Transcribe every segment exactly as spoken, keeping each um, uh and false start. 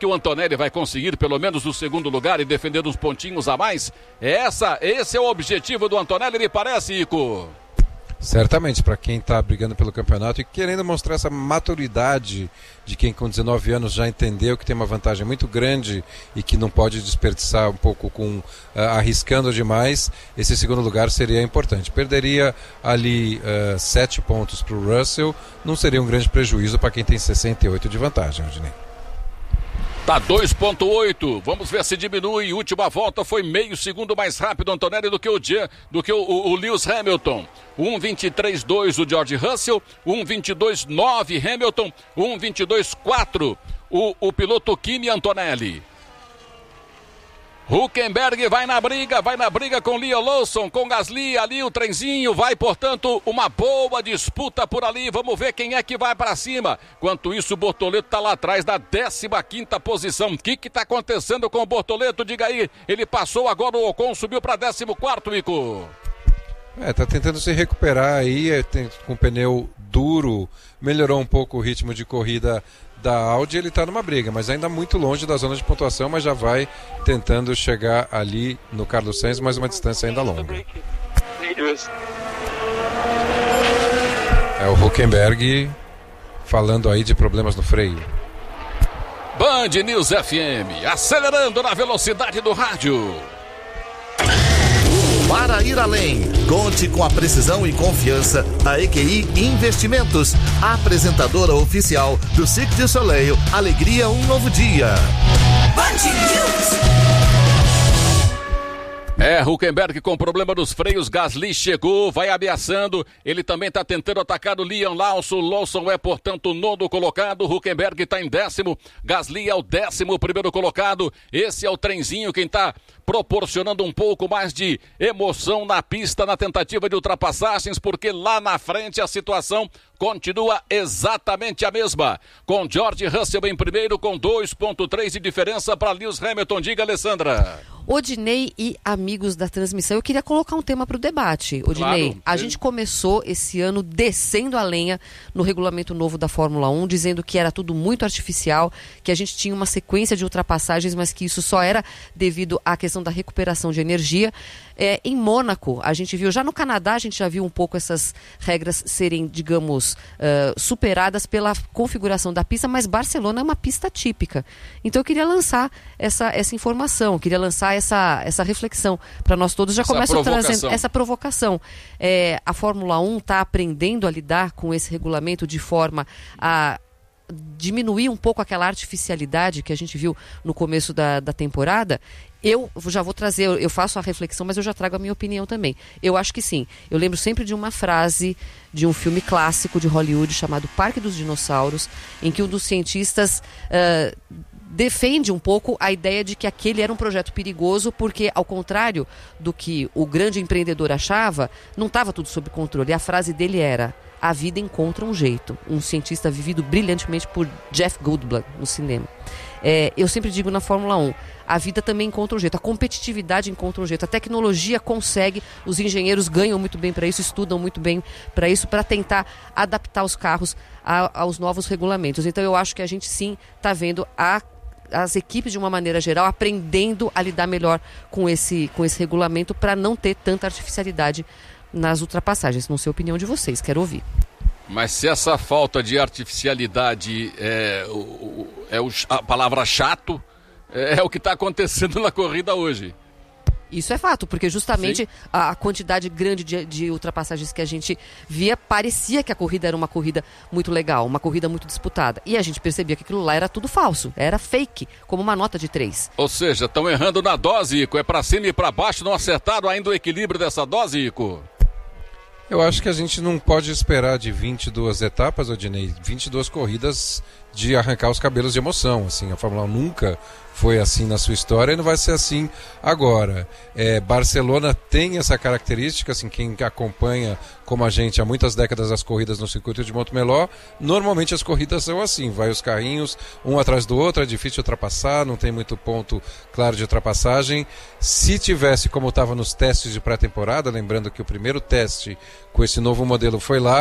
que o Antonelli vai conseguir pelo menos o segundo lugar e defender uns pontinhos a mais? Essa, esse é o objetivo do Antonelli, me parece, Ico? Certamente, para quem está brigando pelo campeonato e querendo mostrar essa maturidade de quem com dezenove anos já entendeu que tem uma vantagem muito grande e que não pode desperdiçar um pouco com uh, arriscando demais, esse segundo lugar seria importante. Perderia ali uh, sete pontos para o Russell, não seria um grande prejuízo para quem tem sessenta e oito de vantagem, Rodinei. Tá dois ponto oito, vamos ver se diminui. Última volta foi meio segundo mais rápido Antonelli do que o, Jean, do que o, o, o Lewis Hamilton. um vinte e três dois o George Russell, um vinte e dois nove Hamilton, um vinte e dois quatro o, o piloto Kimi Antonelli. Hülkenberg vai na briga, vai na briga com Liam Lawson, com Gasly, ali o trenzinho, vai, portanto, uma boa disputa por ali, vamos ver quem é que vai para cima. Enquanto isso, o Bortoleto está lá atrás da décima quinta posição. O que que tá acontecendo com o Bortoleto? Diga aí, ele passou agora, o Ocon subiu para décimo quarto, Ico. É, tá tentando se recuperar aí, tem, com pneu duro, melhorou um pouco o ritmo de corrida da Audi, ele está numa briga, mas ainda muito longe da zona de pontuação, mas já vai tentando chegar ali no Carlos Sainz, mas uma distância ainda longa. É o Hülkenberg falando aí de problemas no freio. Band News F M, acelerando na velocidade do rádio. Para ir além, conte com a precisão e confiança da E Q I Investimentos, a apresentadora oficial do Cirque du Soleil, Alegria um Novo Dia. Band News. É, Hülkenberg com problema nos freios, Gasly chegou, vai ameaçando, ele também está tentando atacar o Liam Lawson, Lawson é, portanto, o nono colocado, Hülkenberg está em décimo, Gasly é o décimo primeiro colocado, esse é o trenzinho, quem está proporcionando um pouco mais de emoção na pista, na tentativa de ultrapassagens, porque lá na frente a situação continua exatamente a mesma, com George Russell em primeiro, com dois ponto três de diferença para Lewis Hamilton. Diga, Alessandra. Odinei e amigos da transmissão, eu queria colocar um tema para o debate. Odinei, claro, a gente começou esse ano descendo a lenha no regulamento novo da Fórmula um, dizendo que era tudo muito artificial, que a gente tinha uma sequência de ultrapassagens, mas que isso só era devido à questão da recuperação de energia. É, em Mônaco, a gente viu, já no Canadá, a gente já viu um pouco essas regras serem, digamos, uh, superadas pela configuração da pista, mas Barcelona é uma pista típica. Então eu queria lançar essa, essa informação, queria lançar essa, essa reflexão para nós todos. Já começo trazendo essa provocação. É, a Fórmula um está aprendendo a lidar com esse regulamento de forma a diminuir um pouco aquela artificialidade que a gente viu no começo da, da temporada. Eu já vou trazer, eu faço a reflexão, mas eu já trago a minha opinião também. Eu acho que sim. Eu lembro sempre de uma frase de um filme clássico de Hollywood chamado Parque dos Dinossauros, em que um dos cientistas uh, defende um pouco a ideia de que aquele era um projeto perigoso, porque, ao contrário do que o grande empreendedor achava, não estava tudo sob controle. E a frase dele era: a vida encontra um jeito. Um cientista vivido brilhantemente por Jeff Goldblum no cinema. É, eu sempre digo na Fórmula um, a vida também encontra um jeito, a competitividade encontra um jeito, a tecnologia consegue, os engenheiros ganham muito bem para isso, estudam muito bem para isso, para tentar adaptar os carros a, aos novos regulamentos. Então eu acho que a gente sim está vendo a as equipes de uma maneira geral aprendendo a lidar melhor com esse, com esse regulamento para não ter tanta artificialidade nas ultrapassagens. Não sei a opinião de vocês, quero ouvir. Mas se essa falta de artificialidade é, o, é o, a palavra chato, é, é o que está acontecendo na corrida hoje. Isso é fato, porque justamente a, a quantidade grande de, de ultrapassagens que a gente via, parecia que a corrida era uma corrida muito legal, uma corrida muito disputada. E a gente percebia que aquilo lá era tudo falso, era fake, como uma nota de três. Ou seja, estão errando na dose, Ico. É para cima e para baixo, não acertaram ainda o equilíbrio dessa dose, Ico? Eu acho que a gente não pode esperar de vinte e duas etapas, Odinei, vinte e duas corridas de arrancar os cabelos de emoção. Assim, a Fórmula um nunca foi assim na sua história e não vai ser assim agora. É, Barcelona tem essa característica, assim, quem acompanha como a gente há muitas décadas as corridas no circuito de Montmeló, normalmente as corridas são assim, vai os carrinhos um atrás do outro, é difícil ultrapassar, não tem muito ponto claro de ultrapassagem. Se tivesse como estava nos testes de pré-temporada, lembrando que o primeiro teste com esse novo modelo foi lá,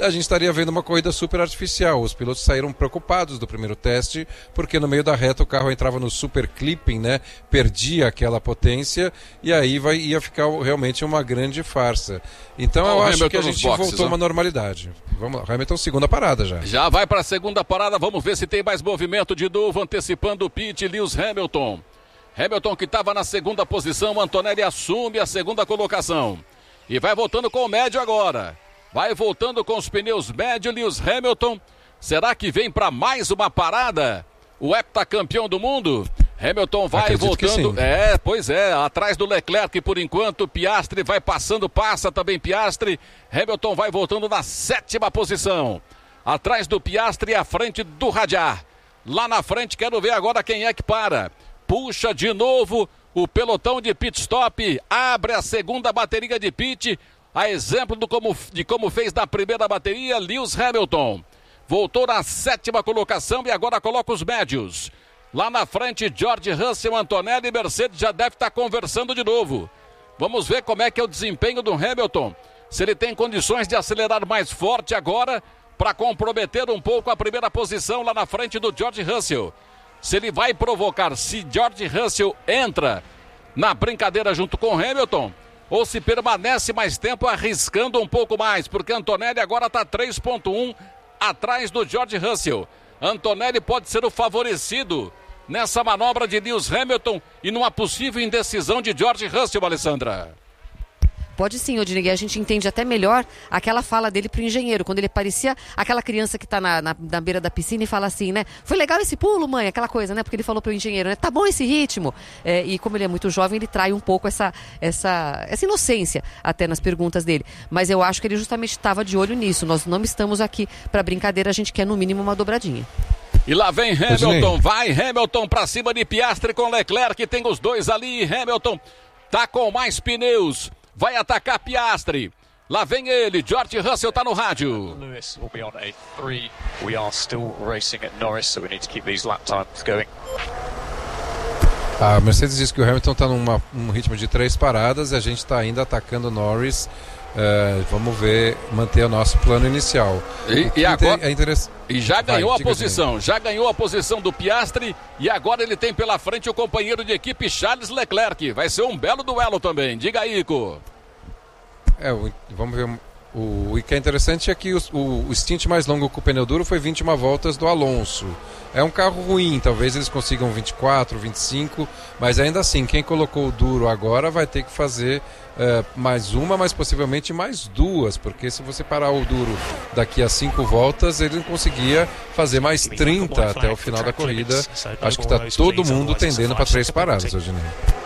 a gente estaria vendo uma corrida super artificial. Os pilotos saíram preocupados do primeiro teste, porque no meio da reta o carro entrava no super clipping, né? Perdia aquela potência e aí vai, ia ficar realmente uma grande farsa. Então eu acho que a gente voltou a uma normalidade. Vamos lá, Hamilton, segunda parada já. Já vai para a segunda parada, vamos ver se tem mais movimento de novo, antecipando o pit, Lewis Hamilton. Hamilton que estava na segunda posição, Antonelli assume a segunda colocação. E vai voltando com o médio agora. Vai voltando com os pneus médio, Lewis Hamilton. Será que vem para mais uma parada? O heptacampeão do mundo? Hamilton vai Acredito voltando. É, pois é, atrás do Leclerc por enquanto. Piastri vai passando, passa também Piastri. Hamilton vai voltando na sétima posição. Atrás do Piastri, à frente do Radiar. Lá na frente, quero ver agora quem é que para. Puxa de novo o pelotão de pit stop. Abre a segunda bateria de pit. A exemplo do como, de como fez na primeira bateria, Lewis Hamilton. Voltou na sétima colocação e agora coloca os médios. Lá na frente, George Russell, Antonelli e Mercedes já deve estar conversando de novo. Vamos ver como é que é o desempenho do Hamilton. Se ele tem condições de acelerar mais forte agora para comprometer um pouco a primeira posição lá na frente do George Russell. Se ele vai provocar, se George Russell entra na brincadeira junto com Hamilton, ou se permanece mais tempo arriscando um pouco mais, porque Antonelli agora está três ponto um atrás do George Russell. Antonelli pode ser o favorecido nessa manobra de Lewis Hamilton e numa possível indecisão de George Russell, Alessandra. Pode sim, Odinei, a gente entende até melhor aquela fala dele pro engenheiro, quando ele parecia aquela criança que tá na, na, na beira da piscina e fala assim, né? Foi legal esse pulo, mãe, aquela coisa, né? Porque ele falou pro engenheiro, né? Tá bom esse ritmo. É, e como ele é muito jovem, ele trai um pouco essa, essa, essa inocência até nas perguntas dele. Mas eu acho que ele justamente estava de olho nisso. Nós não estamos aqui pra brincadeira, a gente quer no mínimo uma dobradinha. E lá vem Hamilton, vai Hamilton pra cima de Piastri com Leclerc, tem os dois ali, Hamilton tá com mais pneus. Vai atacar Piastri. Lá vem ele, George Russell tá no rádio. Lewis will be on A three. We are still racing at Norris, so we need to keep these lap times going. A Mercedes diz que o Hamilton está num ritmo de três paradas e a gente está ainda atacando Norris. Uh, vamos ver, manter o nosso plano inicial. E, e agora é interess... e já ganhou Vai, a posição, já ganhou a posição do Piastri e agora ele tem pela frente o companheiro de equipe Charles Leclerc. Vai ser um belo duelo também. Diga aí, Ico. É, o, vamos ver. O, o que é interessante é que o, o, o stint mais longo com o pneu duro foi vinte e uma voltas do Alonso. É um carro ruim, talvez eles consigam vinte e quatro, vinte e cinco, mas ainda assim, quem colocou o duro agora vai ter que fazer uh, mais uma, mas possivelmente mais duas, porque se você parar o duro daqui a cinco voltas, ele não conseguia fazer mais trinta até o final da corrida. Acho que está todo mundo tendendo para três paradas, Odinei.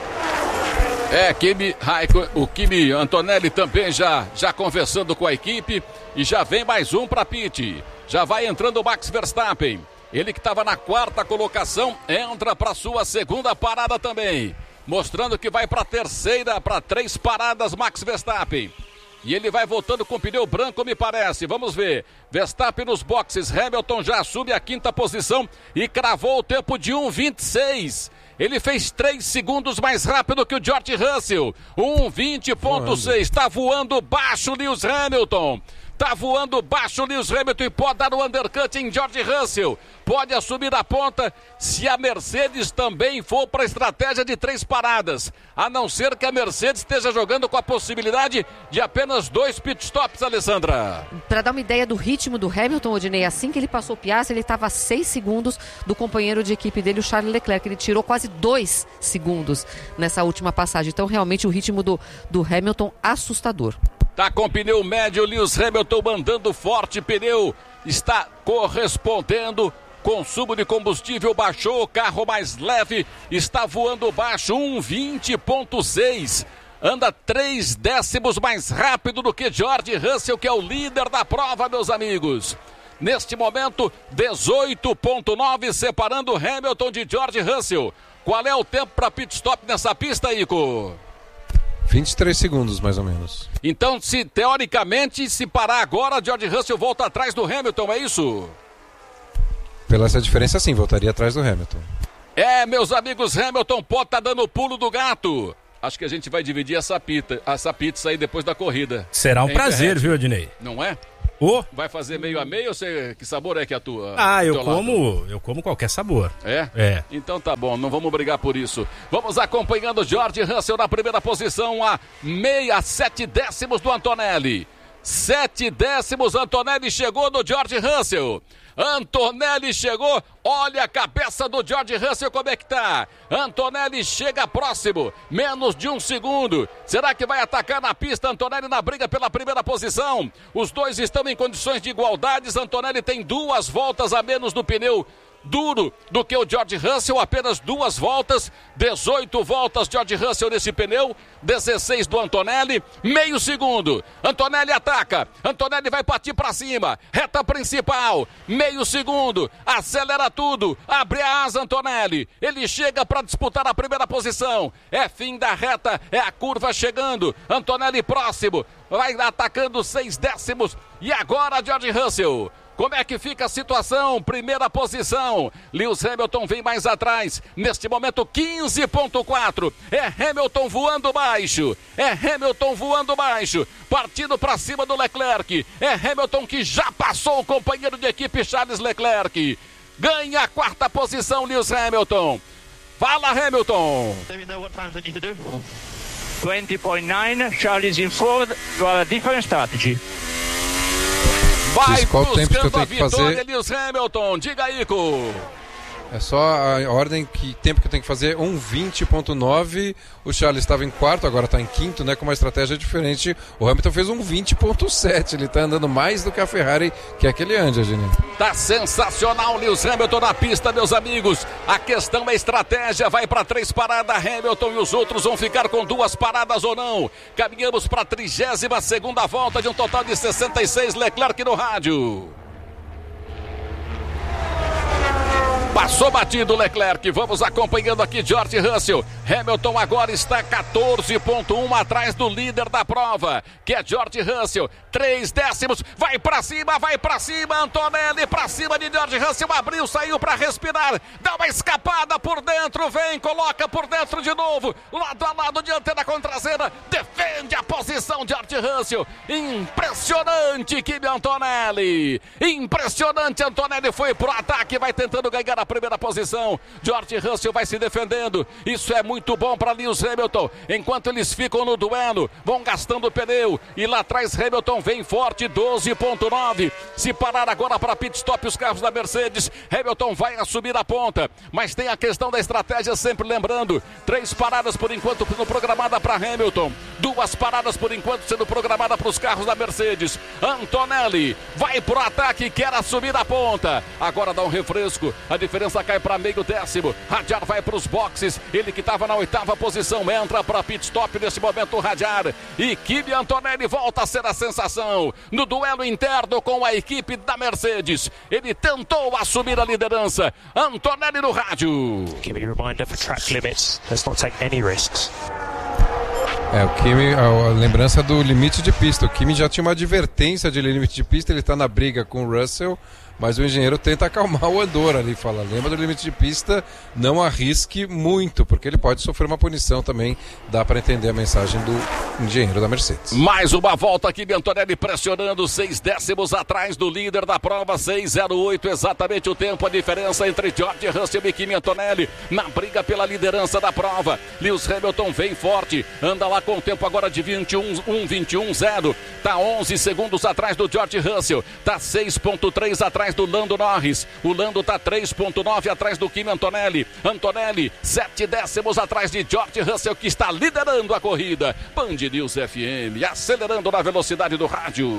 É, Kimi, Raikkonen, o Kimi Antonelli também já, já conversando com a equipe e já vem mais um para pit. Já vai entrando o Max Verstappen. Ele que estava na quarta colocação entra para sua segunda parada também, mostrando que vai para a terceira, para três paradas Max Verstappen. E ele vai voltando com pneu branco, me parece. Vamos ver. Verstappen nos boxes. Hamilton já assume a quinta posição e cravou o tempo de um vinte e seis. Ele fez três segundos mais rápido que o George Russell. um vinte ponto seis. Está voando baixo Lewis Hamilton. Tá voando baixo Lewis Hamilton e pode dar o undercut em George Russell. Pode assumir a ponta se a Mercedes também for para a estratégia de três paradas. A não ser que a Mercedes esteja jogando com a possibilidade de apenas dois pitstops, Alessandra. Para dar uma ideia do ritmo do Hamilton, Odinei, assim que ele passou o Piastri, ele estava a seis segundos do companheiro de equipe dele, o Charles Leclerc. Ele tirou quase dois segundos nessa última passagem. Então, realmente, o ritmo do, do Hamilton assustador. Tá com pneu médio, Lewis Hamilton mandando forte pneu, está correspondendo, consumo de combustível baixou, o carro mais leve está voando baixo, um vinte ponto seis, anda três décimos mais rápido do que George Russell, que é o líder da prova, meus amigos. Neste momento, dezoito ponto nove separando Hamilton de George Russell. Qual é o tempo para pit stop nessa pista, Ico? vinte e três segundos, mais ou menos. Então, se teoricamente, se parar agora, George Russell volta atrás do Hamilton, é isso? Pela essa diferença, sim, voltaria atrás do Hamilton. É, meus amigos, Hamilton pode estar dando o pulo do gato. Acho que a gente vai dividir essa pizza, essa pizza aí depois da corrida. Será um prazer, viu, Odinei? Não é? O? Vai fazer meio a meio ou você, que sabor é que é a tua? Ah, eu como, lado? eu como qualquer sabor. É? É. Então tá bom, não vamos brigar por isso. Vamos acompanhando George Russell na primeira posição, a meia, sete décimos do Antonelli. Sete décimos, Antonelli chegou no George Russell. Antonelli chegou, olha a cabeça do George Russell como é que tá. Antonelli chega próximo, menos de um segundo. Será que vai atacar na pista? Antonelli na briga pela primeira posição. Os dois estão em condições de igualdades. Antonelli tem duas voltas a menos no pneu duro do que o George Russell, apenas duas voltas, dezoito voltas George Russell nesse pneu, dezesseis do Antonelli, meio segundo, Antonelli ataca, Antonelli vai partir para cima, reta principal, meio segundo, acelera tudo, abre a asa Antonelli, ele chega para disputar a primeira posição, é fim da reta, é a curva chegando, Antonelli próximo, vai atacando seis décimos, e agora George Russell. Como é que fica a situação? Primeira posição. Lewis Hamilton vem mais atrás. Neste momento, quinze ponto quatro. É Hamilton voando baixo. É Hamilton voando baixo. Partindo para cima do Leclerc. É Hamilton que já passou o companheiro de equipe Charles Leclerc. Ganha a quarta posição, Lewis Hamilton. Fala, Hamilton. twenty point nine. Charles in fourth. You have a different strategy. Vai qual tempo que eu tenho que fazer? Lewis Hamilton, diga aí, Ico. É só a ordem, que tempo que eu tenho que fazer, um vinte ponto nove. O Charles estava em quarto, agora está em quinto, né? Com uma estratégia diferente. O Hamilton fez um vinte ponto sete. Ele está andando mais do que a Ferrari, que é que ele anda, Gini. Tá sensacional, Lewis Hamilton na pista, meus amigos. A questão é estratégia. Vai para três paradas, Hamilton, e os outros vão ficar com duas paradas ou não. Caminhamos para a trigésima segunda volta de um total de sessenta e seis. Leclerc no rádio. Passou batido Leclerc, vamos acompanhando aqui George Russell. Hamilton agora está quatorze ponto um atrás do líder da prova, que é George Russell. Três décimos, vai pra cima, vai pra cima, Antonelli pra cima de George Russell, abriu, saiu pra respirar, dá uma escapada por dentro, vem, coloca por dentro de novo, lado a lado, dianteira com traseira, defende a posição George Russell. Impressionante, Kimi Antonelli, impressionante, Antonelli foi pro ataque, vai tentando ganhar a primeira posição. George Russell vai se defendendo. Isso é muito bom para Lewis Hamilton. Enquanto eles ficam no duelo, vão gastando o pneu. E lá atrás Hamilton vem forte, doze ponto nove. Se parar agora para pit stop os carros da Mercedes, Hamilton vai assumir a ponta. Mas tem a questão da estratégia, sempre lembrando. Três paradas por enquanto sendo programada para Hamilton. Duas paradas por enquanto sendo programada para os carros da Mercedes. Antonelli vai pro ataque, quer assumir a ponta. Agora dá um refresco. A diferença cai para meio décimo. Radiar vai para os boxes. Ele que estava na oitava posição entra para pit stop nesse momento. Radiar. E Kimi Antonelli volta a ser a sensação no duelo interno com a equipe da Mercedes. Ele tentou assumir a liderança. Antonelli no rádio. Give me a reminder for track limits. Let's not take any risks. É, o Kimi, a, a lembrança do limite de pista. O Kimi já tinha uma advertência de limite de pista. Ele está na briga com o Russell. Mas o engenheiro tenta acalmar o andor ali, fala, lembra do limite de pista, não arrisque muito, porque ele pode sofrer uma punição também, dá para entender a mensagem do engenheiro da Mercedes. Mais uma volta aqui de Antonelli pressionando, seis décimos atrás do líder da prova, seis zero oito exatamente o tempo, a diferença entre George Russell e Kimi Antonelli, na briga pela liderança da prova. Lewis Hamilton vem forte, anda lá com o tempo agora de vinte e um, um, vinte e um, zero, tá onze segundos atrás do George Russell, tá seis ponto três atrás do Lando Norris. O Lando tá três ponto nove atrás do Kimi Antonelli. Antonelli, sete décimos atrás de George Russell, que está liderando a corrida. Band News F M, acelerando na velocidade do rádio.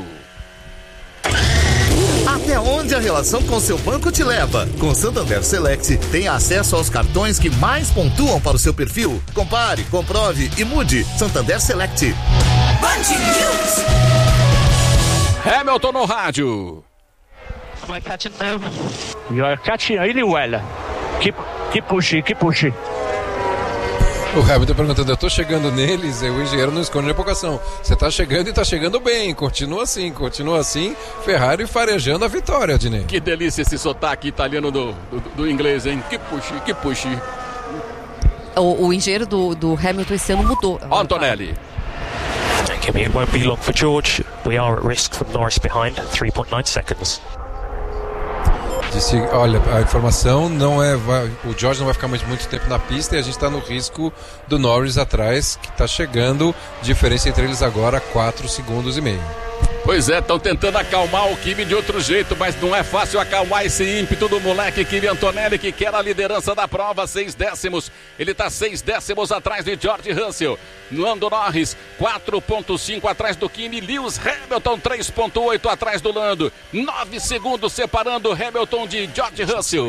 Até onde a relação com seu banco te leva? Com Santander Select, tem acesso aos cartões que mais pontuam para o seu perfil. Compare, comprove e mude. Santander Select. Band News. Hamilton no rádio. Am I catching now? You are catching really well. Keep, keep pushing, keep pushing. O Hamilton perguntando, eu tô chegando neles, e o engenheiro não esconde a empolgação. Você tá chegando e tá chegando bem, continua assim, continua assim. Ferrari farejando a vitória, Adnei. Que delícia esse sotaque italiano do, do, do inglês, hein? Que puxe, que puxe. O, o engenheiro do, do Hamilton esse ano mudou. Antonelli. Kimi, it won't be long for George. We are at risk from Norris behind, three point nine seconds. Disse, olha, a informação não é... Vai, o George não vai ficar muito, muito tempo na pista e a gente está no risco do Norris atrás, que está chegando. Diferença entre eles agora, quatro segundos e meio. Pois é, estão tentando acalmar o Kimi de outro jeito, mas não é fácil acalmar esse ímpeto do moleque Kimi Antonelli, que quer a liderança da prova, seis décimos. Ele está seis décimos atrás de George Russell. Lando Norris, quatro ponto cinco atrás do Kimi. Lewis Hamilton, três ponto oito atrás do Lando. nove segundos separando Hamilton de George Russell.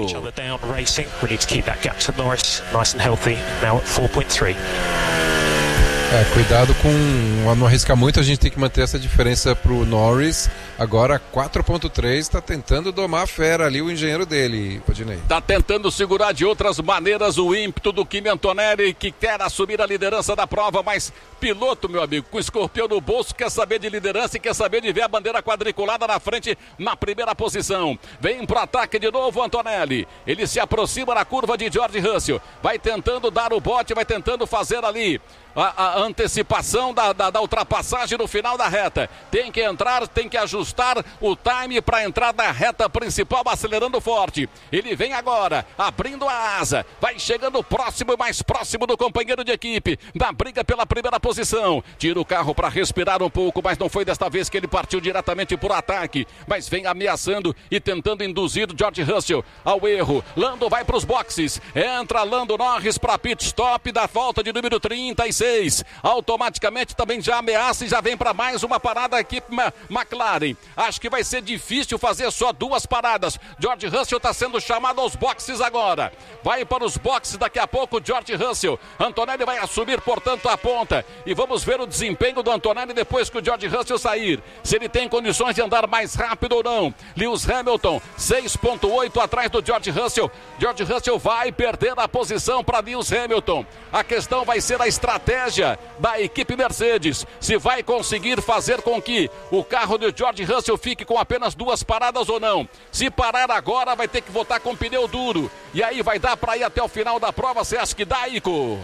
É, cuidado com não arriscar muito, a gente tem que manter essa diferença pro Norris. Agora quatro ponto três, está tentando domar a fera ali o engenheiro dele, Odinei. Está tentando segurar de outras maneiras o ímpeto do Kimi Antonelli, que quer assumir a liderança da prova, mas piloto, meu amigo, com o escorpião no bolso, quer saber de liderança e quer saber de ver a bandeira quadriculada na frente, na primeira posição. Vem pro ataque de novo o Antonelli, ele se aproxima na curva de George Russell, vai tentando dar o bote, vai tentando fazer ali a, a antecipação da, da, da ultrapassagem no final da reta. Tem que entrar, tem que ajustar o time para entrar na reta principal, acelerando forte. Ele vem agora, abrindo a asa, vai chegando próximo e mais próximo do companheiro de equipe, na briga pela primeira posição. Tira o carro para respirar um pouco, mas não foi desta vez que ele partiu diretamente por ataque, mas vem ameaçando e tentando induzir o George Russell ao erro. Lando vai para os boxes, entra Lando Norris para pit stop da volta de número trinta e seis. Automaticamente também já ameaça e já vem para mais uma parada a equipe McLaren. Acho que vai ser difícil fazer só duas paradas. George Russell está sendo chamado aos boxes agora. Vai para os boxes daqui a pouco George Russell. Antonelli vai assumir, portanto, a ponta. E vamos ver o desempenho do Antonelli depois que o George Russell sair. Se ele tem condições de andar mais rápido ou não. Lewis Hamilton, seis ponto oito atrás do George Russell. George Russell vai perder a posição para Lewis Hamilton. A questão vai ser a estratégia da equipe Mercedes. Se vai conseguir fazer com que o carro de George Russell fique com apenas duas paradas ou não. Se parar agora, vai ter que voltar com pneu duro. E aí vai dar para ir até o final da prova. Você acha que dá, Ico?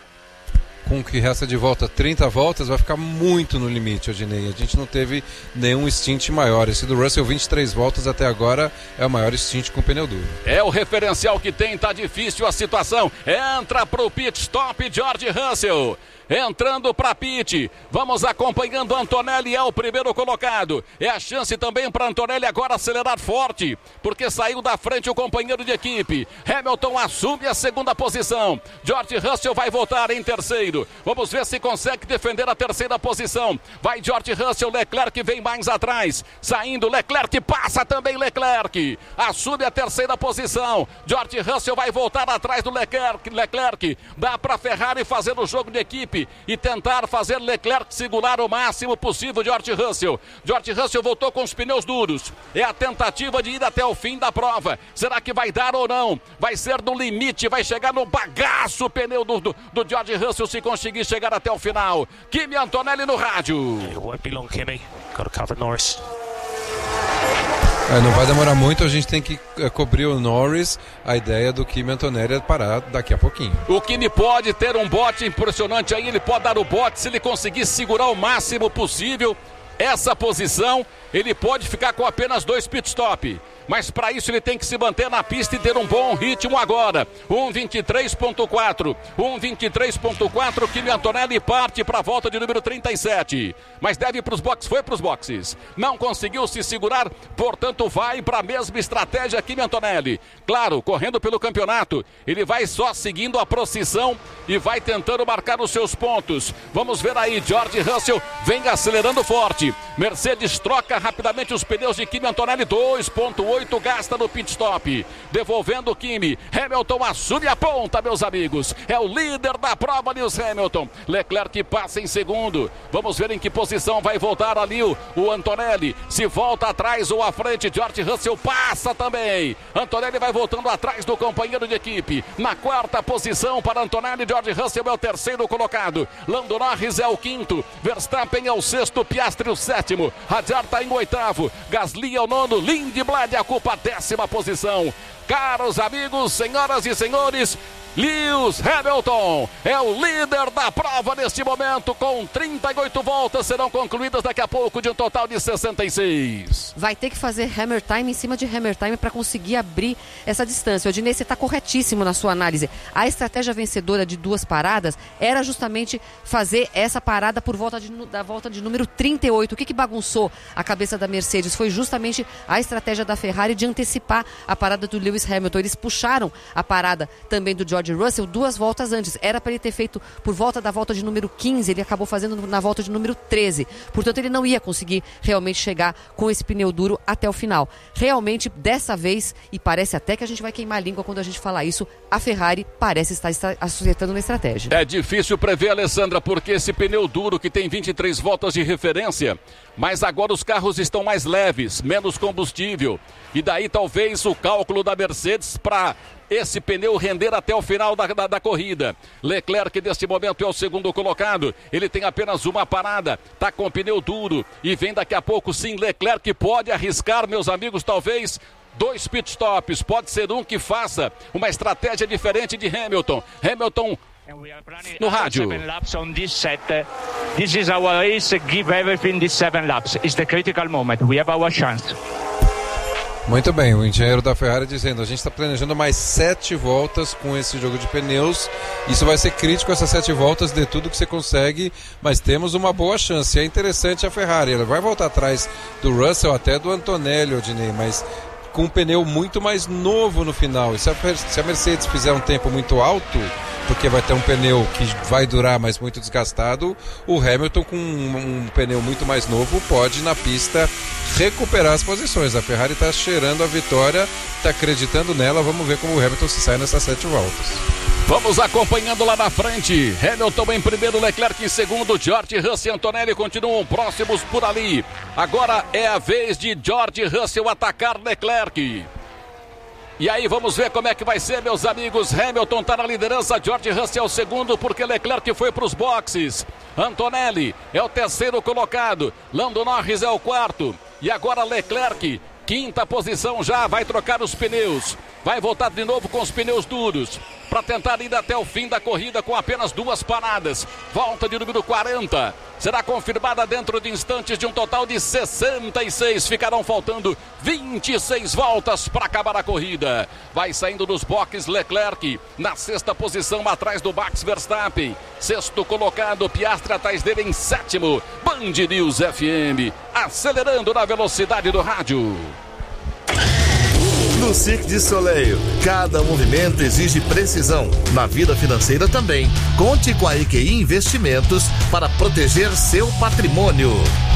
Com o que resta de volta, trinta voltas, vai ficar muito no limite, Odinei. A gente não teve nenhum stint maior. Esse do Russell, vinte e três voltas até agora, é o maior stint com pneu duro. É o referencial que tem, tá difícil a situação. Entra pro pit stop George Russell. Entrando para pit, vamos acompanhando Antonelli, é o primeiro colocado. É a chance também para Antonelli agora acelerar forte, porque saiu da frente o companheiro de equipe. Hamilton assume a segunda posição. George Russell vai voltar em terceiro. Vamos ver se consegue defender a terceira posição. Vai George Russell, Leclerc vem mais atrás. Saindo, Leclerc passa também Leclerc. Assume a terceira posição. George Russell vai voltar atrás do Leclerc. Leclerc dá para Ferrari fazer o jogo de equipe e tentar fazer Leclerc segurar o máximo possível George Russell. George Russell voltou com os pneus duros. É a tentativa de ir até o fim da prova. Será que vai dar ou não? Vai ser no limite, vai chegar no bagaço o pneu do, do, do George Russell se conseguir chegar até o final. Kimi Antonelli no rádio. It won't be long, Kimi. Got to cover Norris. É, não vai demorar muito, a gente tem que é, cobrir o Norris. A ideia do Kimi Antonelli é parar daqui a pouquinho. O Kimi pode ter um bote impressionante aí, ele pode dar o bote se ele conseguir segurar o máximo possível essa posição. Ele pode ficar com apenas dois pit stop, mas para isso ele tem que se manter na pista e ter um bom ritmo agora. um vinte e três ponto quatro, um vinte e três ponto quatro, Kimi Antonelli parte para a volta de número trinta e sete, mas deve ir para os boxes, foi para os boxes, não conseguiu se segurar, portanto vai para a mesma estratégia Kimi Antonelli, claro, correndo pelo campeonato, ele vai só seguindo a procissão e vai tentando marcar os seus pontos. Vamos ver aí, George Russell vem acelerando forte, Mercedes troca rapidamente os pneus de Kimi Antonelli, dois ponto oito gasta no pit stop, devolvendo o Kimi. Hamilton assume a ponta, meus amigos, é o líder da prova, Lewis Hamilton. Leclerc passa em segundo, vamos ver em que posição vai voltar ali o, o Antonelli, se volta atrás ou à frente. George Russell passa também, Antonelli vai voltando atrás do companheiro de equipe, na quarta posição para Antonelli. George Russell é o terceiro colocado, Lando Norris é o quinto, Verstappen é o sexto, Piastri o sétimo, Hadjar está em oitavo, Gasly é o nono, Lindblad ocupa a décima posição. Caros amigos, senhoras e senhores, Lewis Hamilton é o líder da prova neste momento, com trinta e oito voltas, serão concluídas daqui a pouco de um total de sessenta e seis. Vai ter que fazer hammer time em cima de hammer time para conseguir abrir essa distância. Odinei, você está corretíssimo na sua análise. A estratégia vencedora de duas paradas era justamente fazer essa parada por volta de, da volta de número trinta e oito. O que, que bagunçou a cabeça da Mercedes foi justamente a estratégia da Ferrari de antecipar a parada do Lewis Hamilton. Eles puxaram a parada também do George Russell duas voltas antes. Era para ele ter feito por volta da volta de número quinze, ele acabou fazendo na volta de número treze. Portanto, ele não ia conseguir realmente chegar com esse pneu duro até o final. Realmente, dessa vez, e parece até que a gente vai queimar a língua quando a gente falar isso, a Ferrari parece estar acertando na estratégia. É difícil prever, Alessandra, porque esse pneu duro que tem vinte e três voltas de referência, mas agora os carros estão mais leves, menos combustível, e daí talvez o cálculo da Mercedes para esse pneu render até o final da, da, da corrida. Leclerc neste momento é o segundo colocado, ele tem apenas uma parada, tá com pneu duro e vem daqui a pouco sim. Leclerc pode arriscar, meus amigos, talvez dois pitstops, pode ser um que faça uma estratégia diferente de Hamilton. Hamilton no rádio. This is our race, give everything these seven laps. It's the critical moment. We have our chance. Muito bem, o engenheiro da Ferrari dizendo, a gente está planejando mais sete voltas com esse jogo de pneus, isso vai ser crítico, essas sete voltas, de tudo que você consegue, mas temos uma boa chance. É interessante a Ferrari, ela vai voltar atrás do Russell, até do Antonelli, Odinei, mas com um pneu muito mais novo no final. E se a, se a Mercedes fizer um tempo muito alto, porque vai ter um pneu que vai durar, mas muito desgastado, o Hamilton com um, um pneu muito mais novo pode na pista recuperar as posições. A Ferrari está cheirando a vitória, está acreditando nela, vamos ver como o Hamilton se sai nessas sete voltas. Vamos acompanhando lá na frente. Hamilton em primeiro, Leclerc em segundo, George Russell e Antonelli continuam próximos por ali. Agora é a vez de George Russell atacar Leclerc. E aí vamos ver como é que vai ser, meus amigos. Hamilton está na liderança, George Russell é o segundo, porque Leclerc foi para os boxes. Antonelli é o terceiro colocado, Lando Norris é o quarto. E agora Leclerc, quinta posição já, vai trocar os pneus. Vai voltar de novo com os pneus duros para tentar ir até o fim da corrida com apenas duas paradas. Volta de número quarenta. Será confirmada dentro de instantes de um total de sessenta e seis. Ficarão faltando vinte e seis voltas para acabar a corrida. Vai saindo dos boxes Leclerc na sexta posição atrás do Max Verstappen. Sexto colocado, Piastri atrás dele em sétimo. Band News F M, acelerando na velocidade do rádio. No Cirque du Soleil, cada movimento exige precisão. Na vida financeira também. Conte com a E Q I Investimentos para proteger seu patrimônio.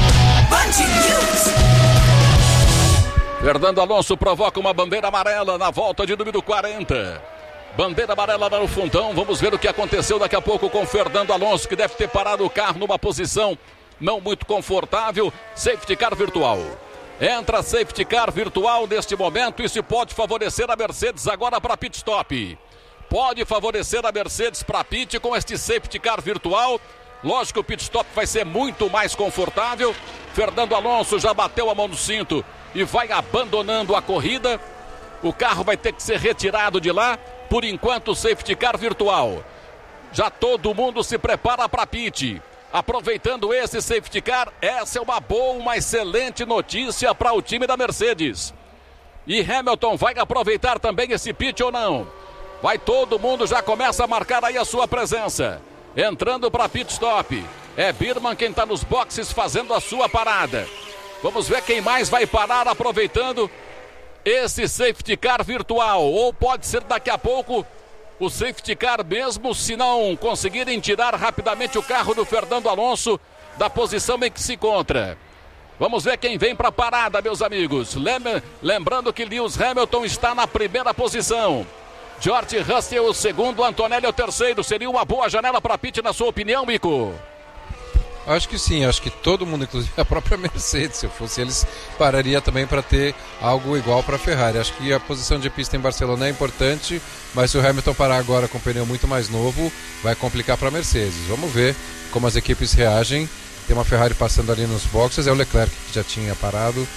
Fernando Alonso provoca uma bandeira amarela na volta de número quarenta. Bandeira amarela no fundão. Vamos ver o que aconteceu daqui a pouco com Fernando Alonso, que deve ter parado o carro numa posição não muito confortável. Safety car virtual. Entra safety car virtual neste momento. Isso pode favorecer a Mercedes agora para pit stop. Pode favorecer a Mercedes para pit com este safety car virtual. Lógico que o pit stop vai ser muito mais confortável. Fernando Alonso já bateu a mão no cinto e vai abandonando a corrida. O carro vai ter que ser retirado de lá. Por enquanto, safety car virtual. Já todo mundo se prepara para pit. Aproveitando esse safety car, essa é uma boa, uma excelente notícia para o time da Mercedes. E Hamilton vai aproveitar também esse pit ou não? Vai, todo mundo já começa a marcar aí a sua presença. Entrando para pit stop. É Birman quem está nos boxes fazendo a sua parada. Vamos ver quem mais vai parar aproveitando esse safety car virtual. Ou pode ser daqui a pouco o safety car mesmo, se não conseguirem tirar rapidamente o carro do Fernando Alonso da posição em que se encontra. Vamos ver quem vem para a parada, meus amigos. Lembrando que Lewis Hamilton está na primeira posição. George Russell o segundo, Antonelli o terceiro. Seria uma boa janela para pit, na sua opinião, Mico? Acho que sim, acho que todo mundo, inclusive a própria Mercedes, se eu fosse eles, pararia também para ter algo igual para a Ferrari. Acho que a posição de pista em Barcelona é importante, mas se o Hamilton parar agora com um pneu muito mais novo, vai complicar para a Mercedes. Vamos ver como as equipes reagem. Tem uma Ferrari passando ali nos boxes, é o Leclerc que já tinha parado.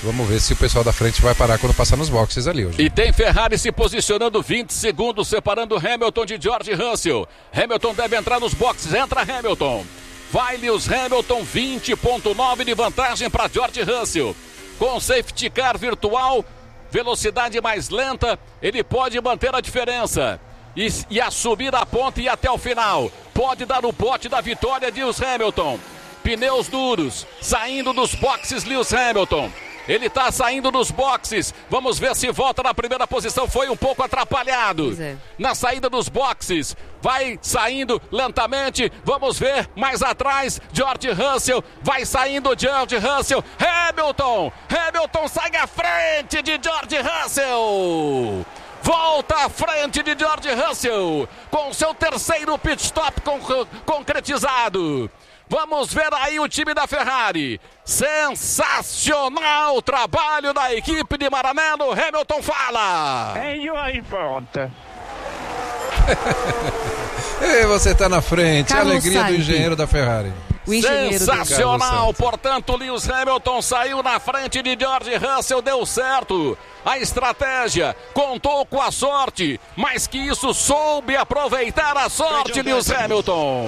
Vamos ver se o pessoal da frente vai parar quando passar nos boxes ali hoje. E tem Ferrari se posicionando vinte segundos, separando Hamilton de George Russell. Hamilton deve entrar nos boxes, entra Hamilton. Vai Lewis Hamilton, vinte ponto nove de vantagem para George Russell. Com safety car virtual, velocidade mais lenta, ele pode manter a diferença. E, e assumir a ponta e ir até o final. Pode dar o bote da vitória de Lewis Hamilton. Pneus duros, saindo dos boxes Lewis Hamilton. Ele está saindo dos boxes. Vamos ver se volta na primeira posição. Foi um pouco atrapalhado é. na saída dos boxes. Vai saindo lentamente. Vamos ver mais atrás. George Russell. Vai saindo George Russell. Hamilton. Hamilton sai à frente de George Russell. Volta à frente de George Russell. Com seu terceiro pit stop con- concretizado. Vamos ver aí o time da Ferrari. Sensacional trabalho da equipe de Maranello. Hamilton fala. And you are in front. E você está na frente. Carlos Alegria Sainz. do engenheiro da Ferrari. O engenheiro Sensacional, portanto, Lewis Hamilton saiu na frente de George Russell, deu certo. A estratégia contou com a sorte, mas que isso soube aproveitar a sorte, Lewis Hamilton.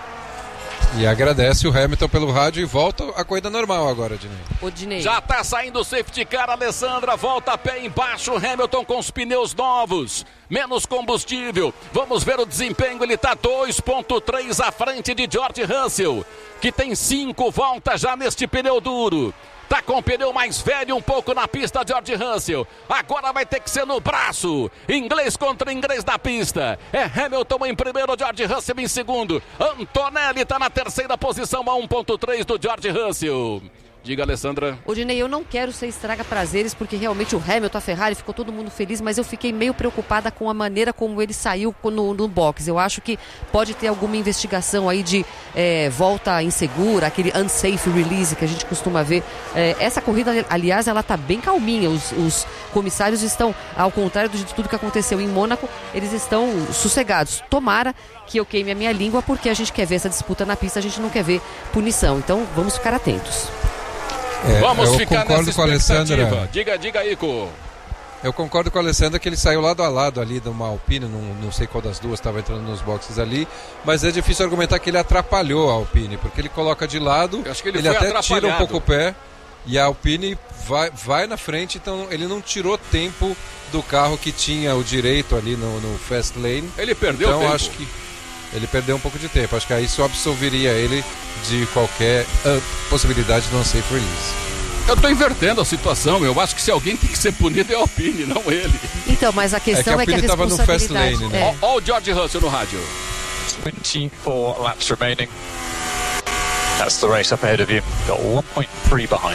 E agradece o Hamilton pelo rádio e volta a corrida normal agora, Dinei. O Dinei. Já está saindo o safety car, Alessandra, volta a pé embaixo, Hamilton com os pneus novos, menos combustível. Vamos ver o desempenho, ele está dois ponto três à frente de George Russell, que tem cinco voltas já neste pneu duro. Tá com o pneu mais velho um pouco na pista, George Russell. Agora vai ter que ser no braço. Inglês contra inglês na pista. É Hamilton em primeiro, George Russell em segundo. Antonelli tá na terceira posição a um ponto três do George Russell. Diga, Alessandra. Ô, Dinei, eu não quero ser estraga prazeres, porque realmente o Hamilton, a Ferrari, ficou todo mundo feliz, mas eu fiquei meio preocupada com a maneira como ele saiu no, no box. Eu acho que pode ter alguma investigação aí de é, volta insegura, aquele unsafe release que a gente costuma ver. É, essa corrida, aliás, ela tá bem calminha. Os, os comissários estão, ao contrário de tudo que aconteceu em Mônaco, eles estão sossegados. Tomara que eu queime a minha língua, porque a gente quer ver essa disputa na pista, a gente não quer ver punição. Então, vamos ficar atentos. É, Vamos eu ficar concordo nessa com a expectativa. Alessandra. Diga, diga, Ico. Eu concordo com a Alessandra que ele saiu lado a lado ali de uma Alpine, não, não sei qual das duas estava entrando nos boxes ali, mas é difícil argumentar que ele atrapalhou a Alpine, porque ele coloca de lado, Eu acho que ele ele foi até tira um atrapalhado. pouco o pé e a Alpine vai, vai na frente, então ele não tirou tempo do carro que tinha o direito ali no, no fast lane. Ele perdeu então tempo. acho que ele perdeu um pouco de tempo, acho que aí isso absolveria ele de qualquer uh, possibilidade de não safe release. Eu tô invertendo a situação. Eu acho que se alguém tem que ser punido é a Alpine, não ele. Então, mas a questão É é que que a a, Alpine tava no responsabilidade... fast lane, né? é. Ó, ó o George Russell no rádio. twenty-four laps remaining. That's the race up ahead of you. Got one point three behind.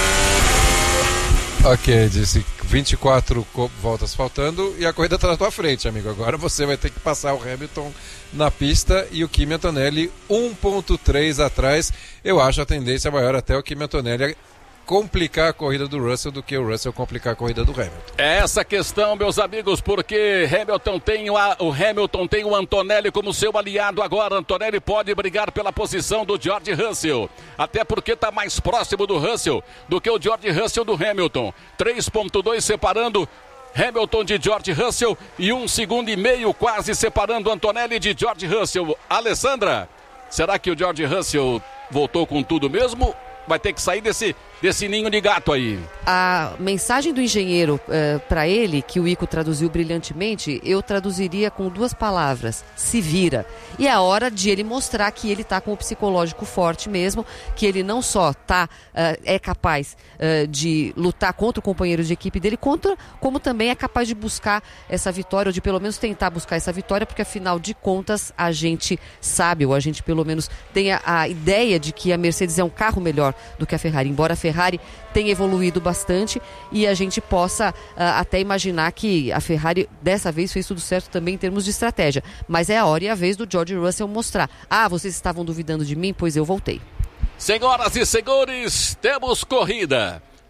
Ok, disse vinte e quatro co- voltas faltando e a corrida está na tua frente, amigo. Agora você vai ter que passar o Hamilton na pista e o Kimi Antonelli um ponto três atrás. Eu acho a tendência maior até o Kimi Antonelli complicar a corrida do Russell do que o Russell complicar a corrida do Hamilton. É essa questão, meus amigos, porque Hamilton tem o, o Hamilton tem o Antonelli como seu aliado agora. Antonelli pode brigar pela posição do George Russell, até porque está mais próximo do Russell do que o George Russell do Hamilton. três ponto dois separando Hamilton de George Russell e um segundo e meio quase separando Antonelli de George Russell. Alessandra, será que o George Russell voltou com tudo mesmo? Vai ter que sair desse, desse ninho de gato aí. A mensagem do engenheiro uh, para ele, que o Ico traduziu brilhantemente, eu traduziria com duas palavras: se vira. E é a hora de ele mostrar que ele está com o psicológico forte mesmo, que ele não só tá, uh, é capaz uh, de lutar contra o companheiro de equipe dele, contra, como também é capaz de buscar essa vitória, ou de pelo menos tentar buscar essa vitória, porque afinal de contas a gente sabe, ou a gente pelo menos tem a, a ideia de que a Mercedes é um carro melhor do que a Ferrari, embora a Ferrari tenha evoluído bastante e a gente possa uh, até imaginar que a Ferrari dessa vez fez tudo certo também em termos de estratégia, mas é a hora e a vez do George Russell mostrar: ah, vocês estavam duvidando de mim? Pois eu voltei. Senhoras e senhores, temos corrida.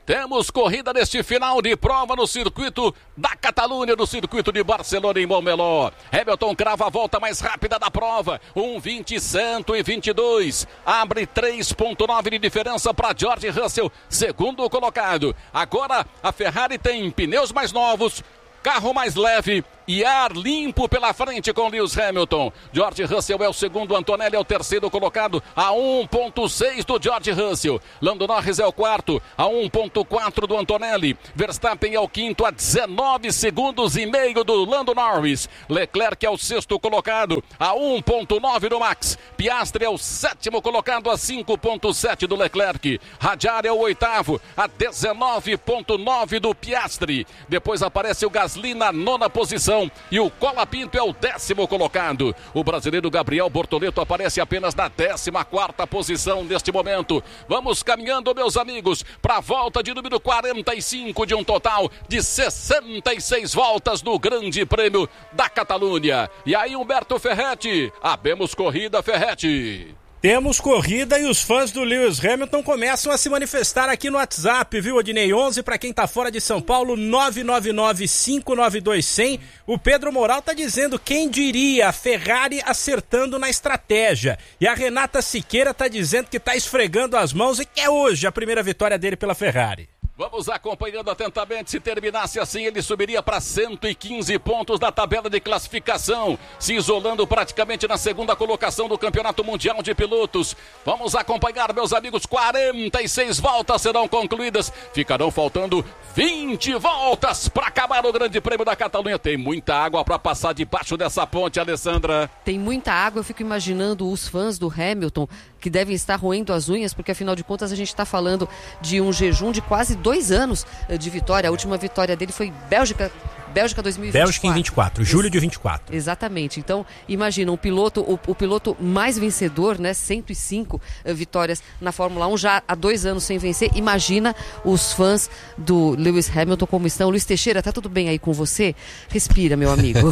Temos corrida neste final de prova no circuito da Catalunha, no circuito de Barcelona em Montmeló. Hamilton crava a volta mais rápida da prova, um vinte cento e vinte e dois. Abre três ponto nove de diferença para George Russell, segundo colocado. Agora a Ferrari tem pneus mais novos, carro mais leve e ar limpo pela frente com Lewis Hamilton. George Russell é o segundo, Antonelli é o terceiro colocado, a um ponto seis do George Russell. Lando Norris é o quarto, a um ponto quatro do Antonelli. Verstappen é o quinto, a dezenove segundos e meio do Lando Norris. Leclerc é o sexto colocado, a um ponto nove do Max. Piastri é o sétimo colocado, a cinco ponto sete do Leclerc. Hadjar é o oitavo, a dezenove ponto nove do Piastri. Depois aparece o Gasly na nona posição e o Colapinto é o décimo colocado. O brasileiro Gabriel Bortoleto aparece apenas na décima quarta posição neste momento. Vamos caminhando, meus amigos, para a volta de número quarenta e cinco de um total de sessenta e seis voltas no Grande Prêmio da Catalunha. E aí, Humberto Ferretti, abemos corrida, Ferretti. Temos corrida e os fãs do Lewis Hamilton começam a se manifestar aqui no WhatsApp, viu, Odinei? onze para quem tá fora de São Paulo, nove nove nove, cinco nove dois, zero zero. O Pedro Moral tá dizendo, quem diria, a Ferrari acertando na estratégia. E a Renata Siqueira tá dizendo que tá esfregando as mãos e que é hoje a primeira vitória dele pela Ferrari. Vamos acompanhando atentamente. Se terminasse assim, ele subiria para cento e quinze pontos da tabela de classificação, se isolando praticamente na segunda colocação do Campeonato Mundial de Pilotos. Vamos acompanhar, meus amigos. quarenta e seis voltas serão concluídas. Ficarão faltando vinte voltas para acabar o Grande Prêmio da Catalunha. Tem muita água para passar debaixo dessa ponte, Alessandra. Tem muita água. Eu fico imaginando os fãs do Hamilton que devem estar roendo as unhas, porque afinal de contas a gente está falando de um jejum de quase dois anos de vitória. A última vitória dele foi Bélgica, Bélgica dois mil e vinte e quatro. Bélgica em vinte e quatro, julho de vinte e quatro. Exatamente. Então, imagina, o piloto, o, o piloto mais vencedor, né? cento e cinco uh, vitórias na Fórmula um, já há dois anos sem vencer. Imagina os fãs do Lewis Hamilton como estão. Luiz Teixeira, tá tudo bem aí com você? Respira, meu amigo.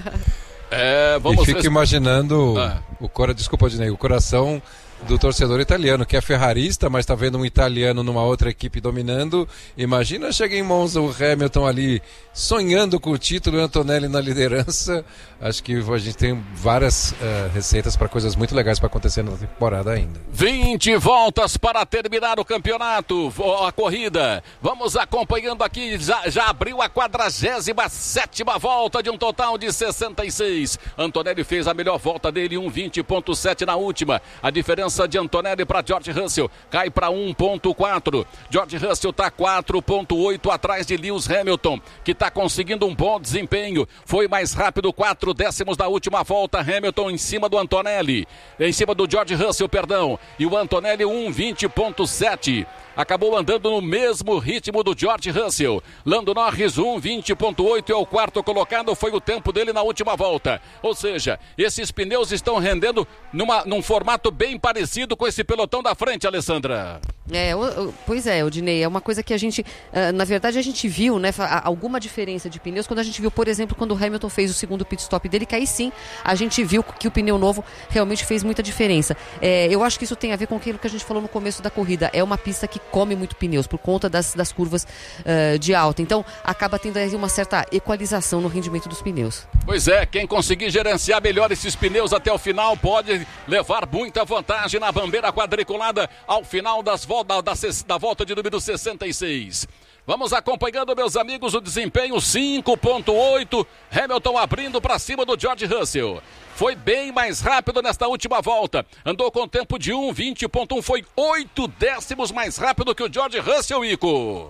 é, vamos e fica res... imaginando ah. o, cora... Desculpa, Dinei, o coração do torcedor italiano, que é ferrarista, mas está vendo um italiano numa outra equipe dominando. Imagina, chega em Monza o Hamilton ali sonhando com o título e o Antonelli na liderança. Acho que a gente tem várias uh, receitas para coisas muito legais para acontecer na temporada ainda. vinte voltas para terminar o campeonato, a corrida. Vamos acompanhando aqui, já, já abriu a quadragésima sétima volta de um total de sessenta e seis. Antonelli fez a melhor volta dele, um vinte ponto sete na última. A diferença de Antonelli para George Russell cai para um ponto quatro. George Russell está quatro ponto oito atrás de Lewis Hamilton, que está conseguindo um bom desempenho. Foi mais rápido, quatro décimos da última volta. Hamilton em cima do Antonelli, em cima do George Russell, perdão. E o Antonelli um vinte ponto sete. Acabou andando no mesmo ritmo do George Russell. Lando Norris um vinte ponto oito é o quarto colocado, foi o tempo dele na última volta. Ou seja, esses pneus estão rendendo numa, num formato bem parecido com esse pelotão da frente, Alessandra. É, pois é, Odinei, é uma coisa que a gente, na verdade a gente viu, né, alguma diferença de pneus quando a gente viu, por exemplo, quando o Hamilton fez o segundo pit stop dele, que aí sim a gente viu que o pneu novo realmente fez muita diferença. É, eu acho que isso tem a ver com aquilo que a gente falou no começo da corrida, é uma pista que come muito pneus por conta das, das curvas uh, de alta, então acaba tendo aí uma certa equalização no rendimento dos pneus. Pois é, quem conseguir gerenciar melhor esses pneus até o final pode levar muita vantagem na bandeira quadriculada ao final das voltas Da, da, da volta de número sessenta e seis. Vamos acompanhando, meus amigos, o desempenho cinco ponto oito. Hamilton abrindo para cima do George Russell. Foi bem mais rápido nesta última volta. Andou com tempo de um vinte ponto um. Foi oito décimos mais rápido que o George Russell, Ico.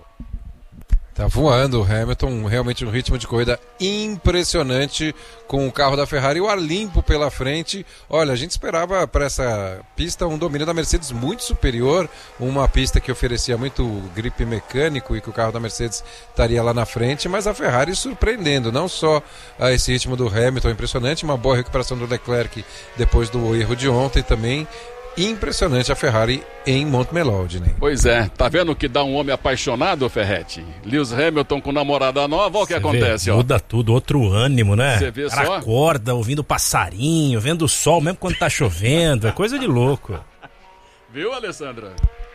Tá voando o Hamilton, realmente um ritmo de corrida impressionante com o carro da Ferrari e o ar limpo pela frente. Olha, a gente esperava para essa pista um domínio da Mercedes muito superior, uma pista que oferecia muito grip mecânico e que o carro da Mercedes estaria lá na frente, mas a Ferrari surpreendendo, não só a esse ritmo do Hamilton impressionante, uma boa recuperação do Leclerc depois do erro de ontem também. Impressionante a Ferrari em Montmeló, Dinei. Pois é, tá vendo que dá um homem apaixonado, Ferretti? Lewis Hamilton com namorada nova, olha o que acontece, vê, ó. Muda tudo, outro ânimo, né? Você vê só? Acorda, ouvindo passarinho, vendo o sol, mesmo quando tá chovendo, é coisa de louco. Viu, Alessandra?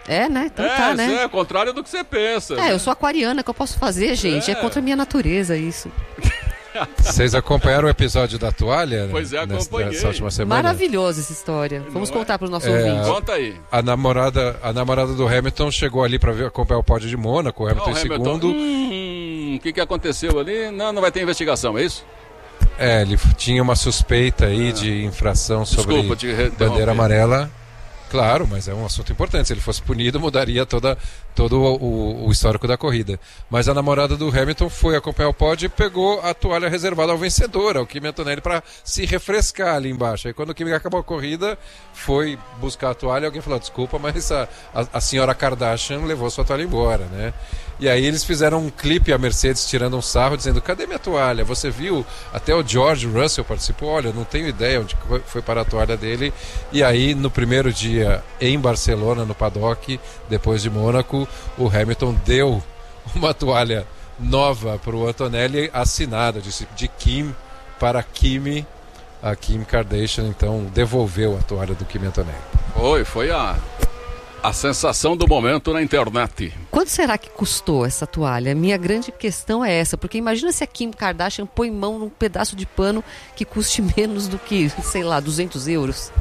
É, né? Então é, tá, né? É, o contrário do que você pensa. É, né? eu sou aquariana, que eu posso fazer, gente? É, é contra a minha natureza isso. Vocês acompanharam o episódio da toalha? Pois é, acompanhei. Nessa última semana? Maravilhosa essa história. Vamos Não contar é? para os nossos é, ouvintes. Conta aí. A namorada, a namorada do Hamilton chegou ali para acompanhar o pódio de Mônaco, o Hamilton em segundo. O hum, que, que aconteceu ali? Não, não vai ter investigação, é isso? É, ele tinha uma suspeita aí ah. de infração sobre Desculpa, bandeira amarela. Claro, mas é um assunto importante. Se ele fosse punido, mudaria toda, todo o, o, o histórico da corrida. Mas a namorada do Hamilton foi acompanhar o pódio e pegou a toalha reservada ao vencedor, ao Kimi Antonelli, para se refrescar ali embaixo. Aí quando o Kimi acabou a corrida, foi buscar a toalha e alguém falou, desculpa, mas a, a, a senhora Kardashian levou sua toalha embora, né? E aí eles fizeram um clipe, a Mercedes tirando um sarro, dizendo, cadê minha toalha? Você viu? Até o George Russell participou. Olha, não tenho ideia onde foi para a toalha dele. E aí, no primeiro dia em Barcelona, no paddock, depois de Mônaco, o Hamilton deu uma toalha nova para o Antonelli, assinada, disse, de Kim para Kimi. A Kim Kardashian, então, devolveu a toalha do Kimi Antonelli. Oi, foi a... A sensação do momento na internet. Quanto será que custou essa toalha? Minha grande questão é essa, porque imagina se a Kim Kardashian põe mão num pedaço de pano que custe menos do que, sei lá, duzentos euros.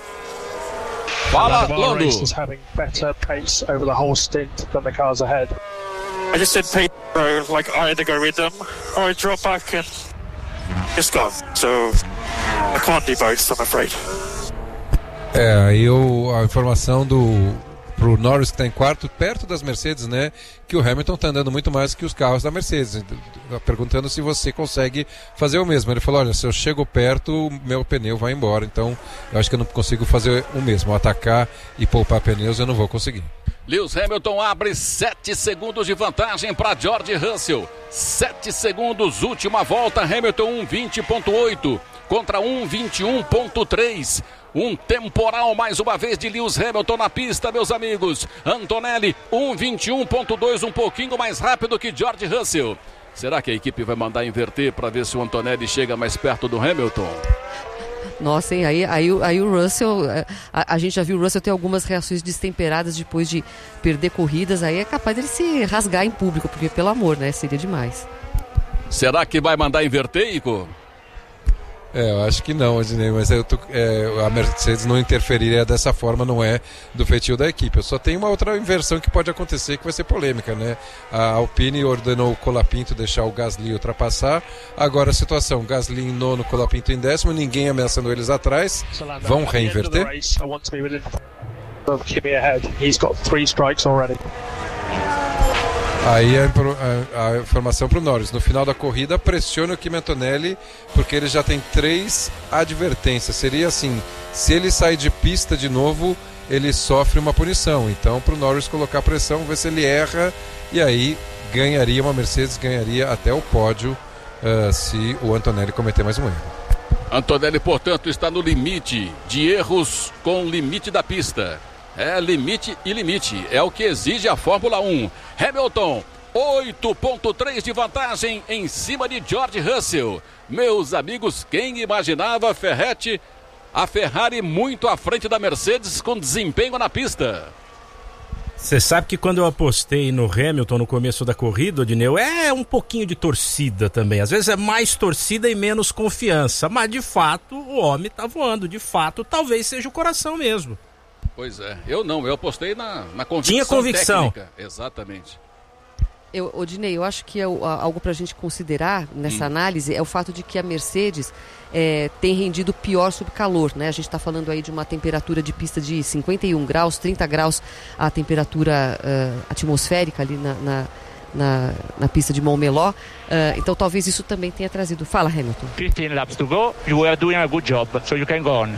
Fala, Lando! I just didn't pay, bro. Like, I had to go with them, or I drop back and just go. So, I can't do both, I'm afraid. É, aí o, a informação do pro Norris, que está em quarto, perto das Mercedes, né? Que o Hamilton está andando muito mais que os carros da Mercedes. Perguntando se você consegue fazer o mesmo. Ele falou, olha, se eu chego perto, meu pneu vai embora. Então, eu acho que eu não consigo fazer o mesmo. Atacar e poupar pneus eu não vou conseguir. Lewis Hamilton abre sete segundos de vantagem para George Russell. sete segundos, última volta. Hamilton um vinte ponto oito contra um vinte e um ponto três. Um temporal mais uma vez de Lewis Hamilton na pista, meus amigos. Antonelli, um vinte e um ponto dois, um pouquinho mais rápido que George Russell. Será que a equipe vai mandar inverter para ver se o Antonelli chega mais perto do Hamilton? Nossa, hein? Aí, aí, aí o Russell, a, a gente já viu o Russell ter algumas reações destemperadas depois de perder corridas, aí é capaz dele se rasgar em público, porque pelo amor, né? Seria demais. Será que vai mandar inverter, Ico? É, eu acho que não, Odinei, mas eu tô, é, a Mercedes não interferiria dessa forma, não é do feitio da equipe. Eu só tenho uma outra inversão que pode acontecer, que vai ser polêmica, né? A Alpine ordenou o Colapinto deixar o Gasly ultrapassar. Agora a situação, Gasly em nono, Colapinto em décimo, ninguém ameaçando eles atrás. Vão reinverter? Aí a, a, a informação para o Norris, no final da corrida, pressione o Kimi Antonelli, porque ele já tem três advertências. Seria assim, se ele sair de pista de novo, ele sofre uma punição. Então, para o Norris colocar pressão, ver se ele erra, e aí ganharia uma Mercedes, ganharia até o pódio, uh, se o Antonelli cometer mais um erro. Antonelli, portanto, está no limite de erros com limite da pista. É limite e limite, é o que exige a Fórmula um. Hamilton, oito ponto três de vantagem em cima de George Russell. Meus amigos, quem imaginava a Ferretti, a Ferrari muito à frente da Mercedes com desempenho na pista? Você sabe que quando eu apostei no Hamilton no começo da corrida, Odineu, é um pouquinho de torcida também. Às vezes é mais torcida e menos confiança, mas de fato o homem tá voando. De fato, talvez seja o coração mesmo. Pois é, eu não, eu apostei na, na convicção Tinha convicção. técnica. Exatamente. Eu, Odinei, eu acho que é algo para a gente considerar nessa hum. análise é o fato de que a Mercedes é, tem rendido pior sob calor, né? A gente está falando aí de uma temperatura de pista de cinquenta e um graus, trinta graus a temperatura uh, atmosférica ali na, na, na, na pista de Montmeló. Uh, então talvez isso também tenha trazido. Fala, Hamilton. fifteen laps to go, you are doing a good job, so you can go on.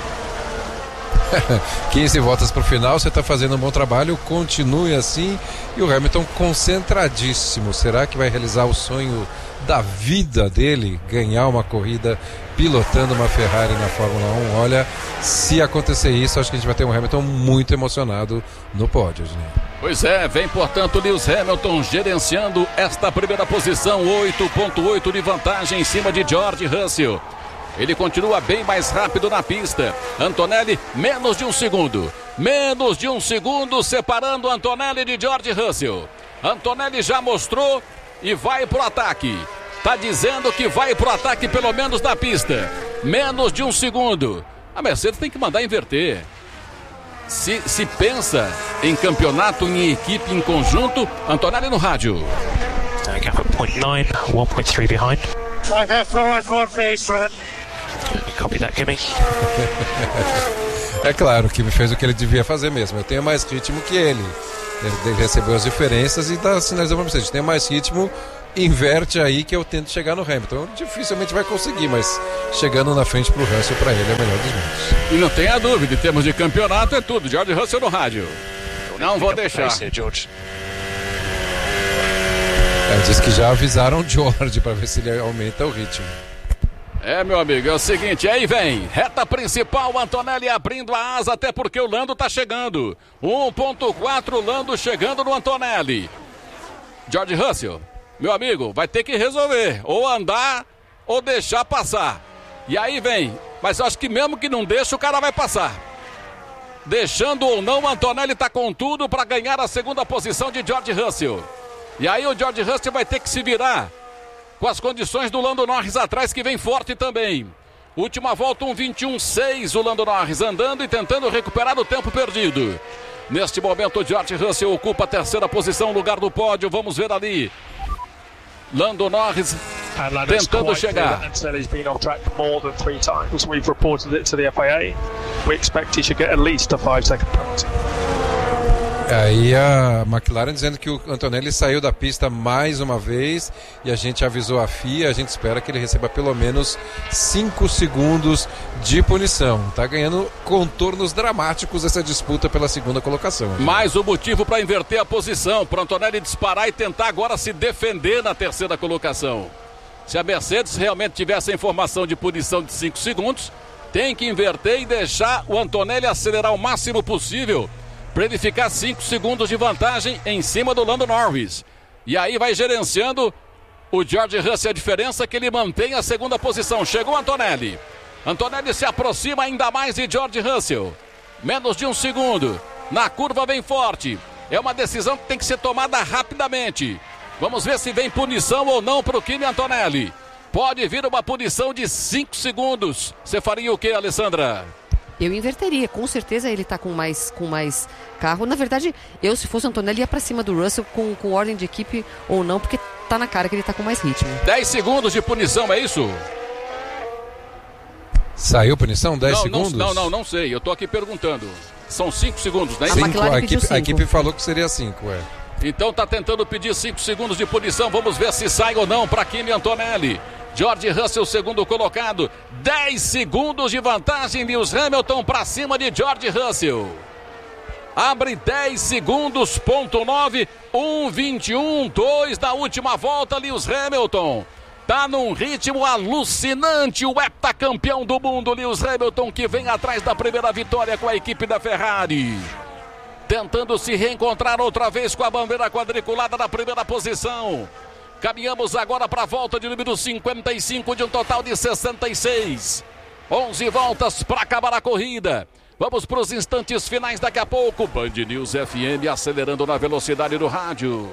quinze voltas para o final, você está fazendo um bom trabalho, continue assim. E o Hamilton concentradíssimo. Será que vai realizar o sonho da vida dele, ganhar uma corrida pilotando uma Ferrari na Fórmula um? Olha, se acontecer isso, acho que a gente vai ter um Hamilton muito emocionado no pódio, gente. Pois é, vem portanto Lewis Hamilton gerenciando esta primeira posição, oito ponto oito de vantagem em cima de George Russell. Ele continua bem mais rápido na pista. Antonelli, menos de um segundo. Menos de um segundo separando Antonelli de George Russell. Antonelli já mostrou e vai pro ataque. Tá dizendo que vai pro ataque pelo menos na pista. Menos de um segundo. A Mercedes tem que mandar inverter. Se, se pensa em campeonato, em equipe, em conjunto, Antonelli no rádio. Gap at point nine, one point three behind. Copy that, Kimi. É claro que me fez o que ele devia fazer mesmo. Eu tenho mais ritmo que ele. Ele recebeu as diferenças e dá sinalização para Mercedes. Tem mais ritmo, inverte aí que eu tento chegar no Hamilton. Dificilmente vai conseguir, mas chegando na frente pro Russell, para ele é o melhor dos mundos. E não tenha dúvida, em termos de campeonato é tudo. George Russell no rádio. Não vou deixar. É, diz que já avisaram o George para ver se ele aumenta o ritmo. É, meu amigo, é o seguinte, aí vem, reta principal, Antonelli abrindo a asa, até porque o Lando tá chegando. um ponto quatro, Lando chegando no Antonelli. George Russell, meu amigo, vai ter que resolver, ou andar ou deixar passar. E aí vem, mas eu acho que mesmo que não deixe, o cara vai passar. Deixando ou não, o Antonelli tá com tudo para ganhar a segunda posição de George Russell. E aí o George Russell vai ter que se virar com as condições do Lando Norris atrás, que vem forte também. Última volta, um vinte e um seis, o Lando Norris andando e tentando recuperar o tempo perdido. Neste momento, o George Russell ocupa a terceira posição, lugar do pódio. Vamos ver ali. Lando Norris tentando chegar. Aí a McLaren dizendo que o Antonelli saiu da pista mais uma vez e a gente avisou a F I A, a gente espera que ele receba pelo menos cinco segundos de punição. Tá ganhando contornos dramáticos essa disputa pela segunda colocação. Mais um motivo para inverter a posição, para Antonelli disparar e tentar agora se defender na terceira colocação. Se a Mercedes realmente tivesse a informação de punição de cinco segundos, tem que inverter e deixar o Antonelli acelerar o máximo possível, para ele ficar cinco segundos de vantagem em cima do Lando Norris. E aí vai gerenciando o George Russell. A diferença é que ele mantém a segunda posição. Chegou Antonelli. Antonelli se aproxima ainda mais de George Russell. Menos de um segundo. Na curva bem forte. É uma decisão que tem que ser tomada rapidamente. Vamos ver se vem punição ou não para o Kimi Antonelli. Pode vir uma punição de cinco segundos. Você faria o que, Alessandra? Eu inverteria, com certeza ele está com mais, com mais carro. Na verdade, eu, se fosse o Antonelli, ia para cima do Russell com, com ordem de equipe ou não, porque tá na cara que ele está com mais ritmo. dez segundos de punição, é isso? Saiu punição? dez não, segundos? Não, não, não, não sei. Eu tô aqui perguntando. São cinco segundos, né? A, cinco, a, equipe, a equipe falou que seria cinco, é. Então tá tentando pedir cinco segundos de punição. Vamos ver se sai ou não para Kimi Antonelli. George Russell, segundo colocado. dez segundos de vantagem. Lewis Hamilton para cima de George Russell. Abre dez segundos, ponto nove. um vinte e um, dois da última volta. Lewis Hamilton tá num ritmo alucinante. O heptacampeão do mundo, Lewis Hamilton, que vem atrás da primeira vitória com a equipe da Ferrari. Tentando se reencontrar outra vez com a bandeira quadriculada na primeira posição. Caminhamos agora para a volta de número cinquenta e cinco, de um total de sessenta e seis. onze voltas para acabar a corrida. Vamos para os instantes finais daqui a pouco. Band News F M acelerando na velocidade do rádio.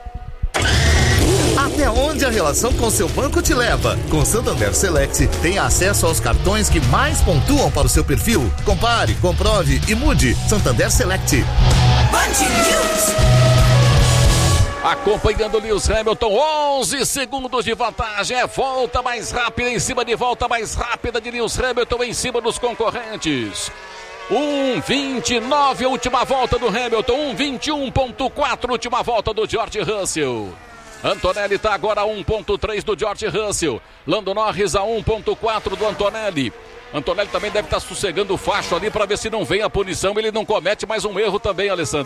Até onde a relação com seu banco te leva? Com Santander Select, tem acesso aos cartões que mais pontuam para o seu perfil. Compare, comprove e mude. Santander Select. Band News. Acompanhando Lewis Hamilton, onze segundos de vantagem. É volta mais rápida em cima de volta mais rápida de Lewis Hamilton em cima dos concorrentes. um vinte e nove, última volta do Hamilton. um vinte e um ponto quatro, última volta do George Russell. Antonelli está agora a um ponto três do George Russell. Lando Norris a um ponto quatro do Antonelli. Antonelli também deve estar sossegando o facho ali para ver se não vem a punição. Ele não comete mais um erro também, Alessandra.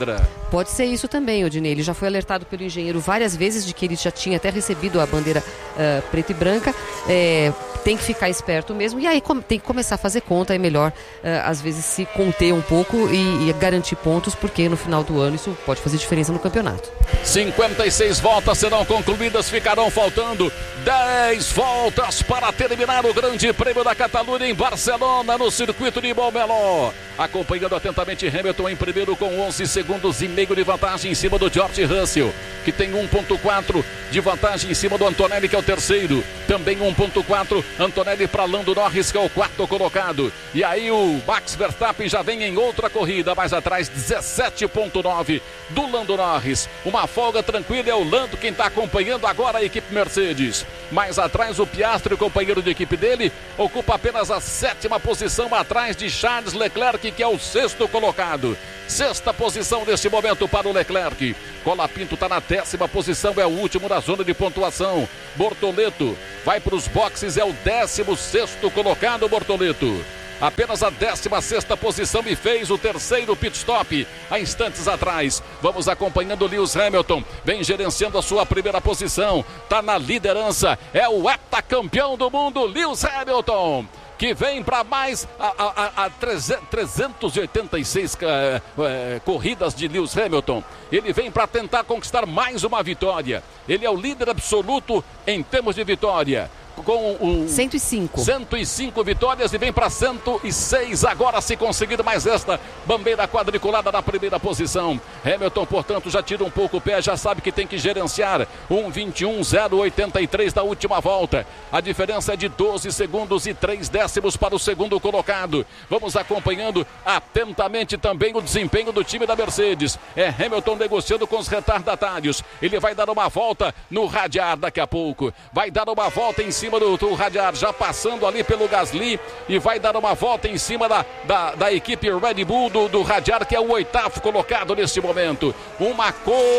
Pode ser isso também, Odinei. Ele já foi alertado pelo engenheiro várias vezes de que ele já tinha até recebido a bandeira uh, preta e branca. É, tem que ficar esperto mesmo. E aí com, tem que começar a fazer conta. É melhor, uh, às vezes, se conter um pouco e, e garantir pontos, porque no final do ano isso pode fazer diferença no campeonato. cinquenta e seis voltas serão concluídas. Ficarão faltando dez voltas para terminar o Grande Prêmio da Catalunha em Barcelona, no circuito de Montmeló. Acompanhando atentamente Hamilton em primeiro com onze segundos e meio de vantagem em cima do George Russell, que tem um ponto quatro de vantagem em cima do Antonelli, que é o terceiro. Também um ponto quatro, Antonelli para Lando Norris, que é o quarto colocado. E aí o Max Verstappen já vem em outra corrida, mais atrás, dezessete ponto nove do Lando Norris. Uma folga tranquila, é o Lando quem está acompanhando agora a equipe Mercedes. Mais atrás o Piastri, o companheiro de equipe dele, ocupa apenas a sétima posição atrás de Charles Leclerc, que é o sexto colocado. Sexta posição neste momento para o Leclerc. Colapinto está na décima posição, é o último da zona de pontuação. Bortoleto vai para os boxes, é o décimo sexto colocado, Bortoleto. Apenas a décima sexta posição e fez o terceiro pit stop há instantes atrás. Vamos acompanhando Lewis Hamilton, vem gerenciando a sua primeira posição, está na liderança, é o heptacampeão do mundo, Lewis Hamilton, que vem para mais a, a, a trezentas e oitenta e seis é, é, corridas de Lewis Hamilton. Ele vem para tentar conquistar mais uma vitória. Ele é o líder absoluto em termos de vitória, com um cento e cinco. cento e cinco vitórias e vem para cento e seis agora, se conseguir mais esta bandeira quadriculada na primeira posição. Hamilton, portanto, já tira um pouco o pé, já sabe que tem que gerenciar um vinte e um zero oitenta e três da última volta. A diferença é de doze segundos e três décimos para o segundo colocado. Vamos acompanhando atentamente também o desempenho do time da Mercedes. É Hamilton negociando com os retardatários. Ele vai dar uma volta no radiar daqui a pouco. Vai dar uma volta em cima do, do radiar, já passando ali pelo Gasly, e vai dar uma volta em cima da, da, da equipe Red Bull do, do radiar, que é o oitavo colocado neste momento. Uma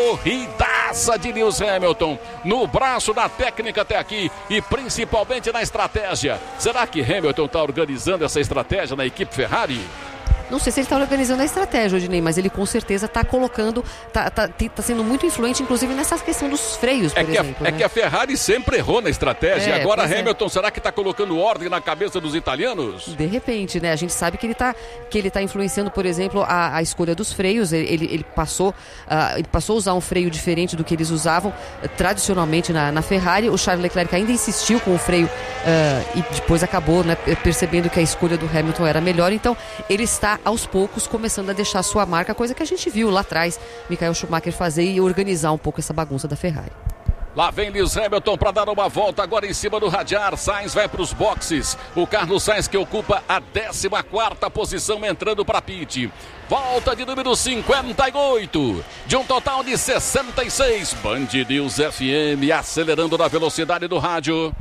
corridaça de Lewis Hamilton no braço da técnica até aqui e principalmente na estratégia. Será que Hamilton está organizando essa estratégia na equipe Ferrari? Não sei se ele está organizando a estratégia, Odinei, mas ele com certeza está colocando, está tá, tá sendo muito influente, inclusive nessa questão dos freios, por é que exemplo. A, né? É que a Ferrari sempre errou na estratégia. É, agora Hamilton, é. será que está colocando ordem na cabeça dos italianos? De repente, né? A gente sabe que ele está que ele tá influenciando, por exemplo, a, a escolha dos freios. Ele, ele, ele, passou, uh, ele passou a usar um freio diferente do que eles usavam uh, tradicionalmente na, na Ferrari. O Charles Leclerc ainda insistiu com o freio uh, e depois acabou, né, percebendo que a escolha do Hamilton era melhor. Então, ele está aos poucos começando a deixar sua marca, coisa que a gente viu lá atrás Michael Schumacher fazer e organizar um pouco essa bagunça da Ferrari. Lá vem Lewis Hamilton para dar uma volta agora em cima do radiar. Sainz vai para os boxes. O Carlos Sainz, que ocupa a décima quarta posição, entrando para pit. Volta de número cinquenta e oito, de um total de sessenta e seis. Band News F M, acelerando na velocidade do rádio.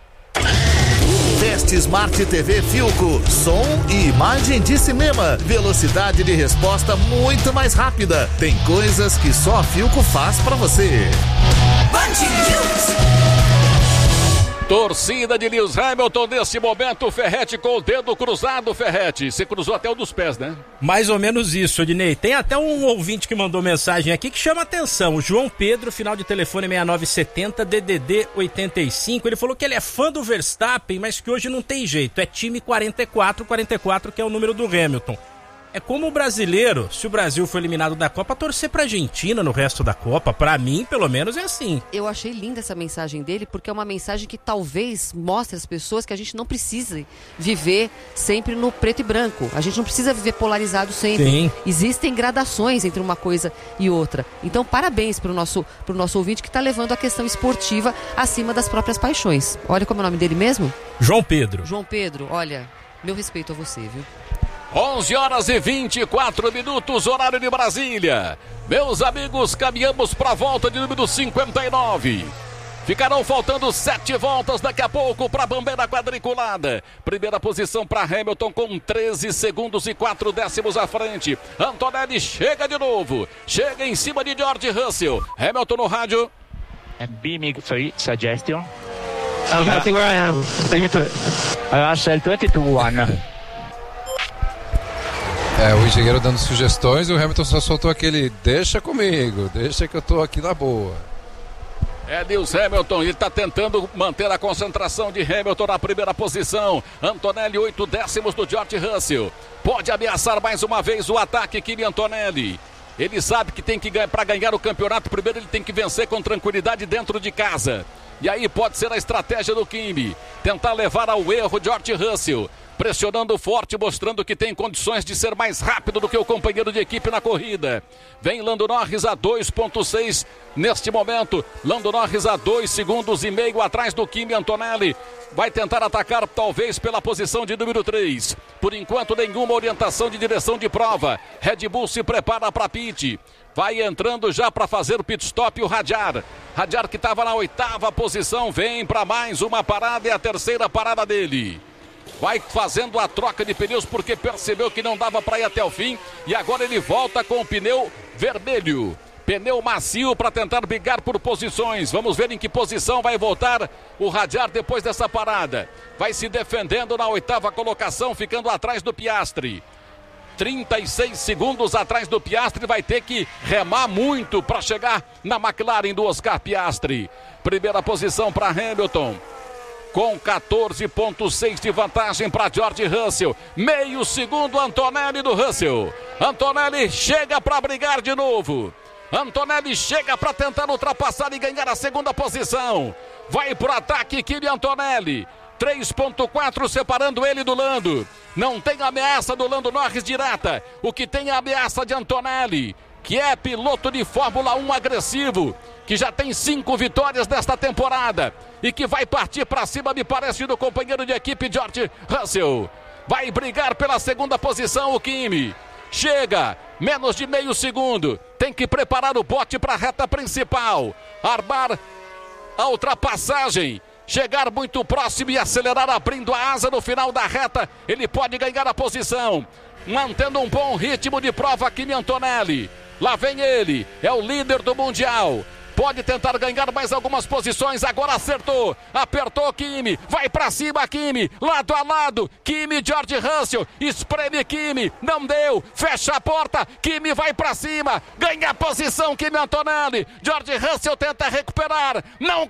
Veste Smart T V Philco, som e imagem de cinema, velocidade de resposta muito mais rápida. Tem coisas que só a Philco faz pra você. Band News. Torcida de Lewis Hamilton nesse momento, Ferretti com o dedo cruzado. Ferretti, você cruzou até o dos pés, né? Mais ou menos isso, Odinei. Tem até um ouvinte que mandou mensagem aqui que chama atenção. O João Pedro, final de telefone sessenta e nove setenta, D D D oitenta e cinco. Ele falou que ele é fã do Verstappen, mas que hoje não tem jeito. É time quarenta e quatro, quarenta e quatro, que é o número do Hamilton. É como o brasileiro, se o Brasil for eliminado da Copa, torcer pra Argentina no resto da Copa. Pra mim, pelo menos, é assim. Eu achei linda essa mensagem dele, porque é uma mensagem que talvez mostre às pessoas que a gente não precisa viver sempre no preto e branco. A gente não precisa viver polarizado sempre. Sim. Existem gradações entre uma coisa e outra. Então, parabéns pro nosso, pro nosso ouvinte que está levando a questão esportiva acima das próprias paixões. Olha como é o nome dele mesmo? João Pedro. João Pedro, olha, meu respeito a você, viu? onze horas e vinte e quatro minutos, horário de Brasília. Meus amigos, caminhamos para a volta de número cinquenta e nove. Ficarão faltando sete voltas daqui a pouco para a bandeira quadriculada. Primeira posição para Hamilton com treze segundos e quatro décimos à frente. Antonelli chega de novo. Chega em cima de George Russell. Hamilton no rádio. And beaming free suggestion. I'm happy where I am. Russell twenty-two one. É, o engenheiro dando sugestões e o Hamilton só soltou aquele, deixa comigo, deixa que eu tô aqui na boa. É Lewis Hamilton, ele está tentando manter a concentração de Hamilton na primeira posição. Antonelli, oito décimos do George Russell. Pode ameaçar mais uma vez o ataque, Kimi Antonelli. Ele sabe que tem que ganhar, para ganhar o campeonato, primeiro ele tem que vencer com tranquilidade dentro de casa. E aí pode ser a estratégia do Kimi, tentar levar ao erro George Russell, pressionando forte, mostrando que tem condições de ser mais rápido do que o companheiro de equipe na corrida. Vem Lando Norris a dois ponto seis neste momento. Lando Norris a dois segundos e meio atrás do Kimi Antonelli. Vai tentar atacar talvez pela posição de número três. Por enquanto nenhuma orientação de direção de prova. Red Bull se prepara para pit. Vai entrando já para fazer o pit stop o Hadjar. Hadjar que estava na oitava posição, vem para mais uma parada e a terceira parada dele. Vai fazendo a troca de pneus porque percebeu que não dava para ir até o fim. E agora ele volta com o pneu vermelho. Pneu macio para tentar brigar por posições. Vamos ver em que posição vai voltar o Hadjar depois dessa parada. Vai se defendendo na oitava colocação, ficando atrás do Piastri. trinta e seis segundos atrás do Piastri, vai ter que remar muito para chegar na McLaren do Oscar Piastri. Primeira posição para Hamilton, com quatorze ponto seis de vantagem para George Russell. Meio segundo Antonelli do Russell. Antonelli chega para brigar de novo. Antonelli chega para tentar ultrapassar e ganhar a segunda posição. Vai pro ataque Kimi Antonelli. três ponto quatro separando ele do Lando. Não tem ameaça do Lando Norris direta. O que tem é a ameaça de Antonelli, que é piloto de Fórmula um agressivo, que já tem cinco vitórias nesta temporada e que vai partir para cima, me parece, do companheiro de equipe George Russell. Vai brigar pela segunda posição o Kimi. Chega, menos de meio segundo. Tem que preparar o bote para a reta principal. Armar a ultrapassagem. Chegar muito próximo e acelerar abrindo a asa no final da reta. Ele pode ganhar a posição. Mantendo um bom ritmo de prova, Kimi Antonelli. Lá vem ele, é o líder do Mundial. Pode tentar ganhar mais algumas posições. Agora acertou, apertou Kimi. Vai pra cima Kimi, lado a lado. Kimi, George Russell, espreme Kimi. Não deu, fecha a porta. Kimi vai pra cima, ganha a posição Kimi Antonelli. George Russell tenta recuperar, não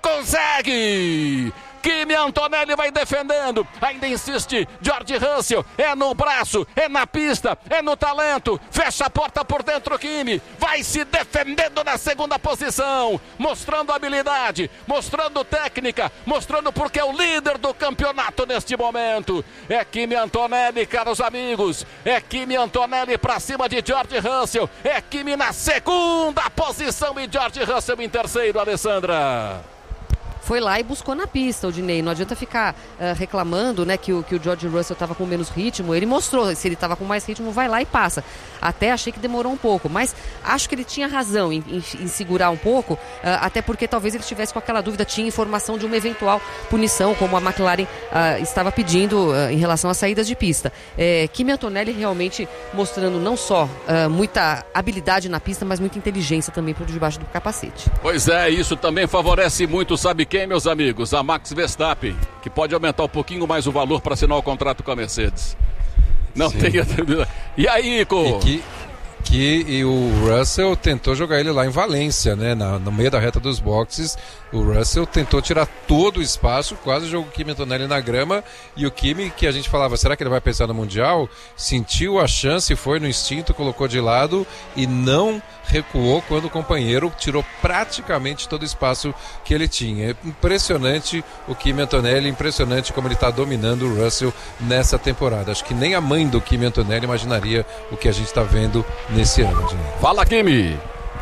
consegue. Kimi Antonelli vai defendendo, ainda insiste George Russell, é no braço, é na pista, é no talento, fecha a porta por dentro Kimi, vai se defendendo na segunda posição, mostrando habilidade, mostrando técnica, mostrando porque é o líder do campeonato neste momento. É Kimi Antonelli, caros amigos, é Kimi Antonelli pra cima de George Russell, é Kimi na segunda posição e George Russell em terceiro, Alessandra. Foi lá e buscou na pista, o Dinei. Não adianta ficar uh, reclamando, né, que o, que o George Russell estava com menos ritmo. Ele mostrou, se ele estava com mais ritmo, vai lá e passa. Até achei que demorou um pouco, mas acho que ele tinha razão em, em, em segurar um pouco, uh, até porque talvez ele estivesse com aquela dúvida, tinha informação de uma eventual punição, como a McLaren uh, estava pedindo uh, em relação às saídas de pista. É, Kimi Antonelli realmente mostrando não só uh, muita habilidade na pista, mas muita inteligência também por debaixo do capacete. Pois é, isso também favorece muito, sabe quem, meus amigos? A Max Verstappen, que pode aumentar um pouquinho mais o valor para assinar o contrato com a Mercedes. Não Sim. tenha dúvida. E aí, Ico? E que, que e o Russell tentou jogar ele lá em Valência, né? Na, no meio da reta dos boxes. O Russell tentou tirar todo o espaço, quase jogou o Kimi Antonelli na grama. E o Kimi, que a gente falava, será que ele vai pensar no Mundial? Sentiu a chance, foi no instinto, colocou de lado e não recuou quando o companheiro tirou praticamente todo o espaço que ele tinha. É impressionante o Kimi Antonelli, impressionante como ele está dominando o Russell nessa temporada. Acho que nem a mãe do Kimi Antonelli imaginaria o que a gente está vendo nesse ano. Gente. Fala, Kimi!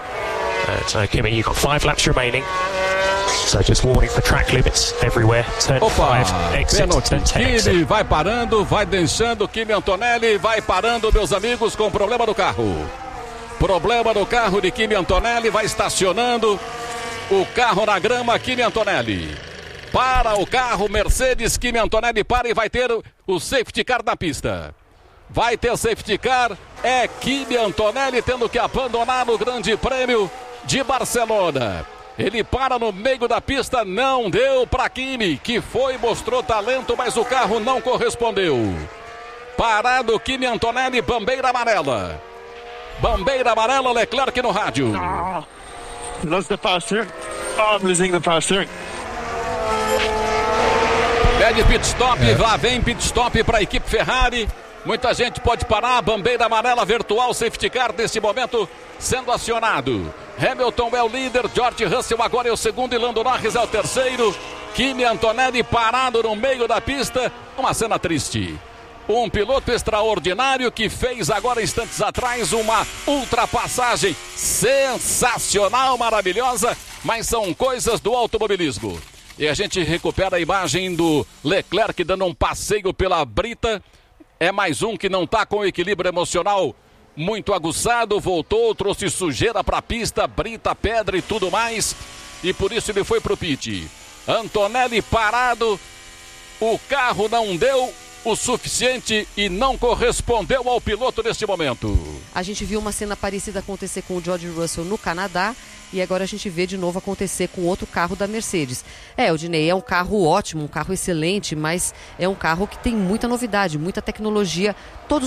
Uh, so, Kimi, you've got five laps remaining. So just warning for track limits everywhere. Turn Opa, five, exit, pênalti. turn ten, Kimi exit. vai parando, vai deixando Kimi Antonelli, vai parando, meus amigos, com problema no carro. Problema no carro de Kimi Antonelli, vai estacionando o carro na grama, Kimi Antonelli. Para o carro, Mercedes, Kimi Antonelli para e vai ter o safety car na pista. Vai ter safety car, é Kimi Antonelli tendo que abandonar o Grande Prêmio de Barcelona. Ele para no meio da pista, não deu para Kimi, que foi, mostrou talento, mas o carro não correspondeu. Parado Kimi Antonelli, bandeira amarela. Bandeira amarela, Leclerc no rádio. Oh, lost the power steering. Oh, I'm losing the power steering. Pede pit stop, é. Lá vem pit stop para a equipe Ferrari. Muita gente pode parar. Bandeira amarela virtual, safety car nesse momento sendo acionado. Hamilton é o líder, George Russell agora é o segundo e Lando Norris é o terceiro. Kimi Antonelli parado no meio da pista. Uma cena triste. Um piloto extraordinário que fez agora instantes atrás uma ultrapassagem sensacional, maravilhosa, mas são coisas do automobilismo. E a gente recupera a imagem do Leclerc dando um passeio pela brita. É mais um que não está com equilíbrio emocional muito aguçado, voltou, trouxe sujeira para a pista, brita, pedra e tudo mais. E por isso ele foi para o pit. Antonelli parado, o carro não deu o suficiente e não correspondeu ao piloto neste momento. A gente viu uma cena parecida acontecer com o George Russell no Canadá e agora a gente vê de novo acontecer com outro carro da Mercedes. É, Odinei, é um carro ótimo, um carro excelente, mas é um carro que tem muita novidade, muita tecnologia. Todos